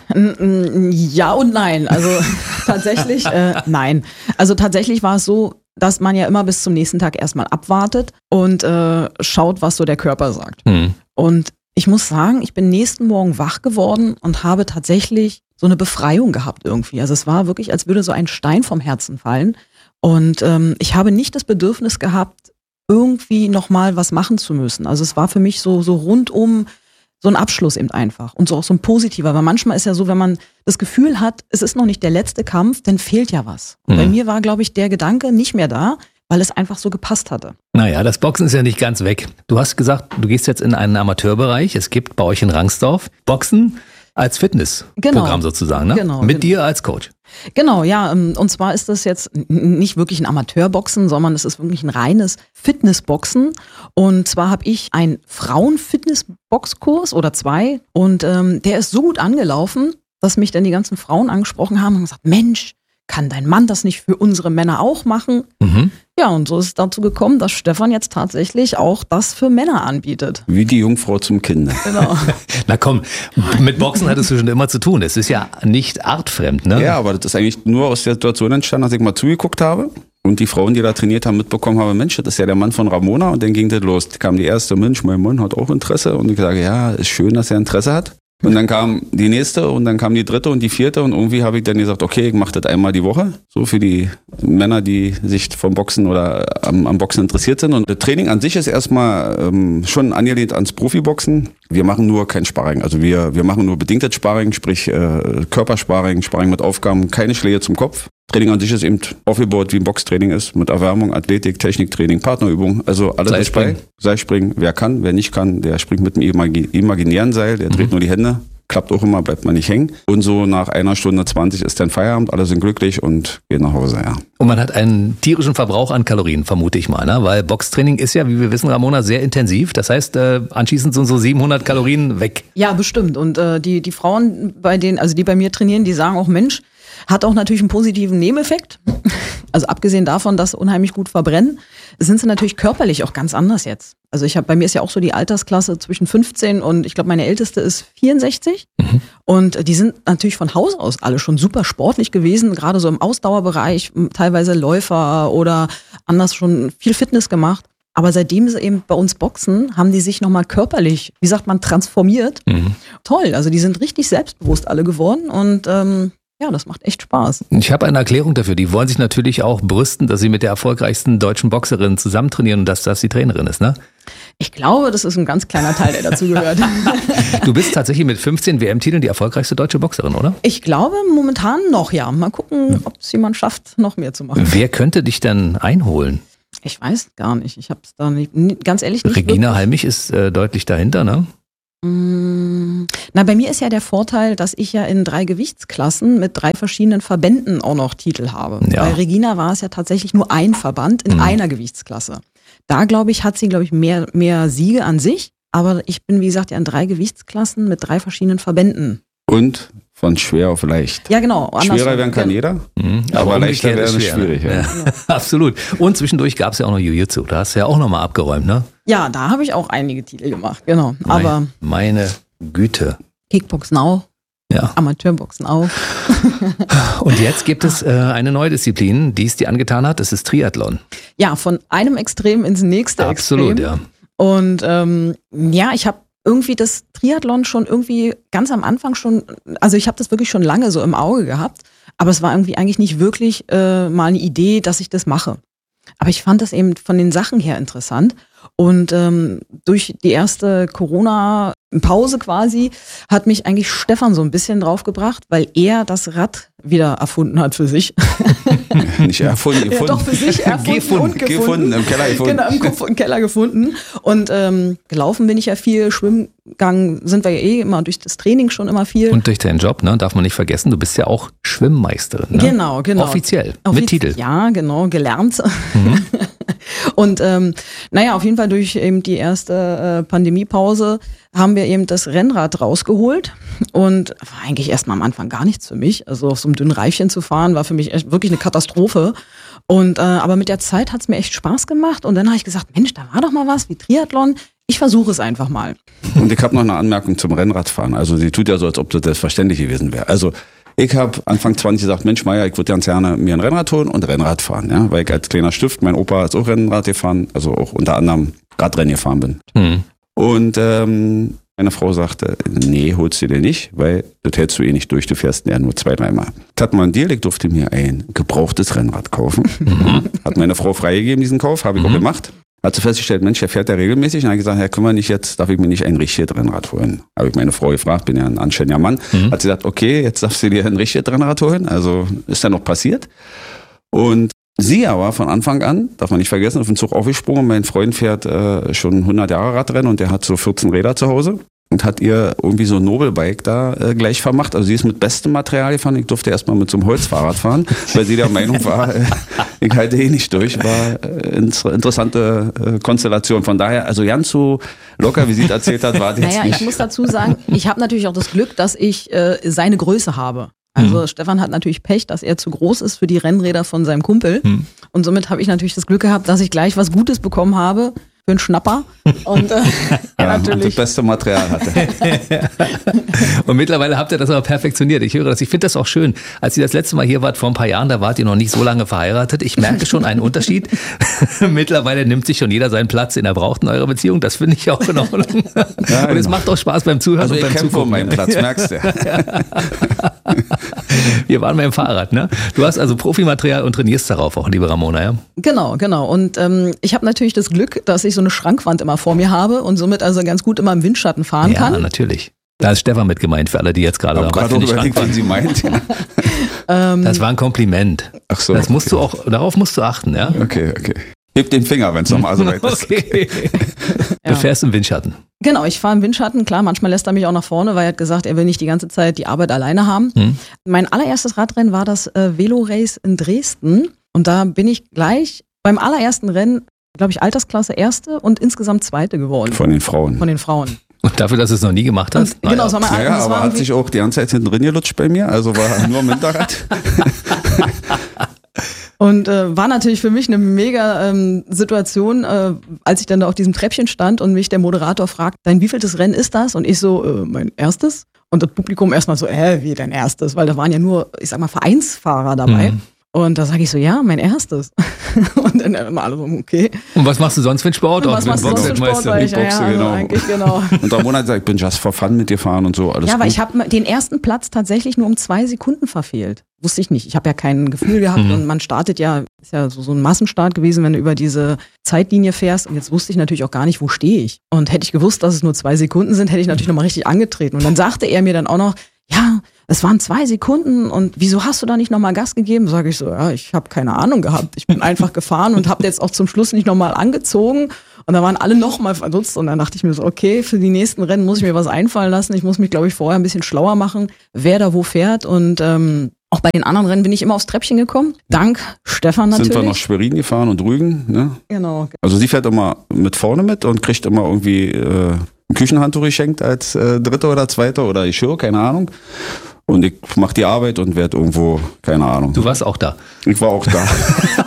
Ja und nein. Also tatsächlich, äh, nein. Also tatsächlich war es so, dass man ja immer bis zum nächsten Tag erstmal abwartet und äh, schaut, was so der Körper sagt. Hm. Und ich muss sagen, ich bin nächsten Morgen wach geworden und habe tatsächlich so eine Befreiung gehabt irgendwie. Also es war wirklich, als würde so ein Stein vom Herzen fallen. Und ähm, ich habe nicht das Bedürfnis gehabt, irgendwie nochmal was machen zu müssen. Also es war für mich so, so rundum so ein Abschluss eben einfach und so auch so ein positiver, weil manchmal ist ja so, wenn man das Gefühl hat, es ist noch nicht der letzte Kampf, dann fehlt ja was. Und mhm. bei mir war, glaube ich, der Gedanke nicht mehr da, weil es einfach so gepasst hatte. Naja, das Boxen ist ja nicht ganz weg. Du hast gesagt, du gehst jetzt in einen Amateurbereich. Es gibt bei euch in Rangsdorf Boxen als Fitnessprogramm genau. sozusagen, ne? Genau, mit genau. dir als Coach. Genau, ja. Und zwar ist das jetzt nicht wirklich ein Amateurboxen, sondern es ist wirklich ein reines Fitnessboxen. Und zwar habe ich einen Frauen-Fitness-Boxkurs oder zwei und ähm, der ist so gut angelaufen, dass mich dann die ganzen Frauen angesprochen haben und gesagt, Mensch, kann dein Mann das nicht für unsere Männer auch machen? Mhm. Ja, und so ist es dazu gekommen, dass Stefan jetzt tatsächlich auch das für Männer anbietet. Wie die Jungfrau zum Kinde. Genau. Na komm, mit Boxen hattest du schon immer zu tun. Es ist ja nicht artfremd, ne? Ja, aber das ist eigentlich nur aus der Situation entstanden, dass ich mal zugeguckt habe und die Frauen, die da trainiert haben, mitbekommen haben, Mensch, das ist ja der Mann von Ramona. Und dann ging das los. Da kam die erste, Mensch, mein Mann hat auch Interesse. Und ich sage, ja, ist schön, dass er Interesse hat. Und dann kam die nächste und dann kam die dritte und die vierte und irgendwie habe ich dann gesagt, okay, ich mache das einmal die Woche, so für die Männer, die sich vom Boxen oder am, am Boxen interessiert sind. Und das Training an sich ist erstmal ähm, schon angelehnt ans Profiboxen. Wir machen nur kein Sparring, also wir wir machen nur bedingtes Sparring, sprich äh, Körpersparring, Sparring mit Aufgaben, keine Schläge zum Kopf. Training an sich ist eben aufgebaut, wie ein Boxtraining ist, mit Erwärmung, Athletik, Techniktraining, Partnerübung, also alles ist bei. Seilspringen, wer kann, wer nicht kann, der springt mit dem imagi- imaginären Seil, der dreht mhm. nur die Hände klappt auch immer, bleibt man nicht hängen. Und so nach einer Stunde zwanzig ist dann Feierabend, alle sind glücklich und gehen nach Hause, ja. Und man hat einen tierischen Verbrauch an Kalorien, vermute ich mal, ne? Weil Boxtraining ist ja, wie wir wissen, Ramona, sehr intensiv. Das heißt, äh, anschließend sind so siebenhundert Kalorien weg. Ja, bestimmt. Und äh, die, die Frauen, bei denen, also die bei mir trainieren, die sagen auch, Mensch, hat auch natürlich einen positiven Nebeneffekt. Also abgesehen davon, dass sie unheimlich gut verbrennen, sind sie natürlich körperlich auch ganz anders jetzt. Also ich habe, bei mir ist ja auch so die Altersklasse zwischen fünfzehn und ich glaube, meine älteste ist vierundsechzig. Mhm. Und die sind natürlich von Haus aus alle schon super sportlich gewesen, gerade so im Ausdauerbereich, teilweise Läufer oder anders schon viel Fitness gemacht. Aber seitdem sie eben bei uns boxen, haben die sich nochmal körperlich, wie sagt man, transformiert. Mhm. Toll, also die sind richtig selbstbewusst alle geworden und ähm, ja, das macht echt Spaß. Ich habe eine Erklärung dafür. Die wollen sich natürlich auch brüsten, dass sie mit der erfolgreichsten deutschen Boxerin zusammen trainieren und dass das die Trainerin ist, ne? Ich glaube, das ist ein ganz kleiner Teil, der dazu gehört. Du bist tatsächlich mit fünfzehn W M-Titeln die erfolgreichste deutsche Boxerin, oder? Ich glaube momentan noch, ja. Mal gucken, ob es jemand schafft, noch mehr zu machen. Wer könnte dich denn einholen? Ich weiß gar nicht. Ich habe es da nicht, ganz ehrlich nicht. Regina wirklich. Halmich ist äh, deutlich dahinter, ne? Na, bei mir ist ja der Vorteil, dass ich ja in drei Gewichtsklassen mit drei verschiedenen Verbänden auch noch Titel habe. Ja. Bei Regina war es ja tatsächlich nur ein Verband in mhm. einer Gewichtsklasse. Da, glaube ich, hat sie, glaube ich, mehr, mehr Siege an sich. Aber ich bin, wie gesagt, ja in drei Gewichtsklassen mit drei verschiedenen Verbänden. Und von schwer auf leicht. Ja, genau. Schwerer werden kann jeder, mhm. aber, aber leichter wäre schwer, schwierig. Ne? Ja. Ja. Absolut. Und zwischendurch gab es ja auch noch Jiu-Jitsu. Da hast du ja auch nochmal abgeräumt, ne? Ja, da habe ich auch einige Titel gemacht, genau. Aber meine Güte. Kickboxen auch. Ja. Amateurboxen auch. Und jetzt gibt es äh, eine neue Disziplin, die es dir angetan hat. Das ist Triathlon. Ja, von einem Extrem ins nächste Absolut, Extrem. Absolut, ja. Und ähm, ja, ich habe irgendwie das Triathlon schon irgendwie ganz am Anfang schon, also ich habe das wirklich schon lange so im Auge gehabt, aber es war irgendwie eigentlich nicht wirklich äh, mal eine Idee, dass ich das mache. Aber ich fand das eben von den Sachen her interessant. Und ähm, durch die erste Corona-Pause quasi hat mich eigentlich Stefan so ein bisschen draufgebracht, weil er das Rad wieder erfunden hat für sich. Nicht erfunden, gefunden. Ja, doch für sich erfunden gefunden, und gefunden. gefunden, im Keller gefunden. Genau, im Keller gefunden. Und ähm, gelaufen bin ich ja viel, Schwimmgang sind wir ja eh immer durch das Training schon immer viel. Und durch deinen Job, ne, darf man nicht vergessen, du bist ja auch Schwimmmeisterin. Ne? Genau, genau. Offiziell, Offiz- mit Titel. Ja, genau, gelernt. Mhm. Und ähm, naja, auf jeden Fall durch eben die erste äh, Pandemiepause haben wir eben das Rennrad rausgeholt und war eigentlich erstmal am Anfang gar nichts für mich. Also auf so einem dünnen Reifchen zu fahren war für mich echt wirklich eine Katastrophe. Und äh, aber mit der Zeit hat es mir echt Spaß gemacht und dann habe ich gesagt, Mensch, da war doch mal was wie Triathlon. Ich versuche es einfach mal. Und ich habe noch eine Anmerkung zum Rennradfahren. Also sie tut ja so, als ob das selbstverständlich gewesen wäre. Also ich habe Anfang zwanzig gesagt, Mensch Meier, ich würde ganz gerne mir ein Rennrad holen und Rennrad fahren. Ja? Weil ich als kleiner Stift, mein Opa ist auch Rennrad gefahren, also auch unter anderem Radrennen gefahren bin. Mhm. Und ähm, meine Frau sagte, nee, holst du dir nicht, weil das hältst du eh nicht durch, du fährst ja nur zwei, dreimal. Das hat man einen Deal, ich durfte mir ein gebrauchtes Rennrad kaufen. Mhm. Hat meine Frau freigegeben, diesen Kauf, habe ich mhm. auch gemacht. Hat sie festgestellt, Mensch, der fährt ja regelmäßig. Und hat gesagt, ja, können wir nicht jetzt, darf ich mir nicht ein richtiges Rennrad holen? Habe ich meine Frau gefragt, bin ja ein anständiger Mann. Mhm. Hat sie gesagt, okay, jetzt darfst du dir ein richtiges Rennrad holen. Also ist ja noch passiert. Und sie aber von Anfang an, darf man nicht vergessen, auf den Zug aufgesprungen. Mein Freund fährt äh, schon hundert Jahre Radrennen und der hat so vierzehn Räder zu Hause. Und hat ihr irgendwie so ein Nobelbike da äh, gleich vermacht. Also sie ist mit bestem Material gefahren. Ich durfte erstmal mit so einem Holzfahrrad fahren, weil sie der Meinung war, äh, ich halte eh nicht durch. War äh, inter- interessante äh, Konstellation. Von daher, also ganz so locker, wie sie es erzählt hat, war die naja, jetzt nicht. Ich muss dazu sagen, ich habe natürlich auch das Glück, dass ich äh, seine Größe habe. Also mhm. Stefan hat natürlich Pech, dass er zu groß ist für die Rennräder von seinem Kumpel. Mhm. Und somit habe ich natürlich das Glück gehabt, dass ich gleich was Gutes bekommen habe. Für einen Schnapper. Und äh, ja, natürlich. das beste Material hatte. Und mittlerweile habt ihr das aber perfektioniert. Ich höre das. Ich finde das auch schön. Als ihr das letzte Mal hier wart, vor ein paar Jahren, da wart ihr noch nicht so lange verheiratet. Ich merke schon einen Unterschied. Mittlerweile nimmt sich schon jeder seinen Platz, den er braucht in eurer Beziehung. Das finde ich auch in Ordnung. Ja, und es macht auch Spaß beim Zuhören also und beim Zugucken. Um meinen Platz, merkst du. Wir waren beim Fahrrad, ne? Du hast also Profimaterial und trainierst darauf auch, liebe Ramona, ja? Genau, genau. Und ähm, ich habe natürlich das Glück, dass ich so eine Schrankwand immer vor mir habe und somit also ganz gut immer im Windschatten fahren ja, kann. Ja, natürlich. Da ist Stefan mit gemeint, für alle, die jetzt gerade dabei sind. Ich gerade überlegt, sie meint. Das war ein Kompliment. Ach so. Das musst okay. du auch, darauf musst du achten, ja? Okay, okay. Heb den Finger, wenn es nochmal so weit ist. Okay. Du ja. fährst im Windschatten. Genau, ich fahre im Windschatten. Klar, manchmal lässt er mich auch nach vorne, weil er hat gesagt, er will nicht die ganze Zeit die Arbeit alleine haben. Hm. Mein allererstes Radrennen war das äh, Velo-Race in Dresden. Und da bin ich gleich beim allerersten Rennen, glaube ich, Altersklasse Erste und insgesamt Zweite geworden. Von den Frauen. Von den Frauen. Und dafür, dass du es noch nie gemacht hast? Und, genau, das war mein naja, aber hat sich auch die ganze Zeit hinten drin gelutscht bei mir, also war nur im Hinterrad. Und äh, war natürlich für mich eine mega ähm, Situation, äh, als ich dann da auf diesem Treppchen stand und mich der Moderator fragt, dein wievieltes Rennen ist das? Und ich so, äh, mein erstes. Und das Publikum erstmal so, hä, wie dein erstes? Weil da waren ja nur, ich sag mal, Vereinsfahrer dabei. Mhm. Und da sage ich so, ja, mein erstes. Und dann immer alle so, okay. Und was machst du sonst für einen Sport? Und was machst du sonst für einen Sport? Weil ich, ja, ja, also genau. eigentlich genau. Und der Monat sagt, ich bin just for fun mitgefahren und so, alles Ja, aber gut. ich habe den ersten Platz tatsächlich nur um zwei Sekunden verfehlt. Wusste ich nicht. Ich habe ja kein Gefühl gehabt mhm. und man startet ja, ist ja so, so ein Massenstart gewesen, wenn du über diese Zeitlinie fährst. Und jetzt wusste ich natürlich auch gar nicht, wo stehe ich. Und hätte ich gewusst, dass es nur zwei Sekunden sind, hätte ich natürlich nochmal richtig angetreten. Und dann sagte er mir dann auch noch, ja, es waren zwei Sekunden und wieso hast du da nicht nochmal Gas gegeben? Sage ich so, ja, ich habe keine Ahnung gehabt. Ich bin einfach gefahren und habe jetzt auch zum Schluss nicht nochmal angezogen. Und da waren alle nochmal verdutzt und dann dachte ich mir so, okay, für die nächsten Rennen muss ich mir was einfallen lassen. Ich muss mich, glaube ich, vorher ein bisschen schlauer machen, wer da wo fährt. Und ähm, auch bei den anderen Rennen bin ich immer aufs Treppchen gekommen. Dank Stefan natürlich. Sind wir nach Schwerin gefahren und Rügen. Ne? Genau. Also sie fährt immer mit vorne mit und kriegt immer irgendwie äh, ein Küchenhandtuch geschenkt als äh, Dritter oder Zweiter oder Geschirr, keine Ahnung. Und ich mache die Arbeit und werde irgendwo, keine Ahnung. Du warst auch da. Ich war auch da.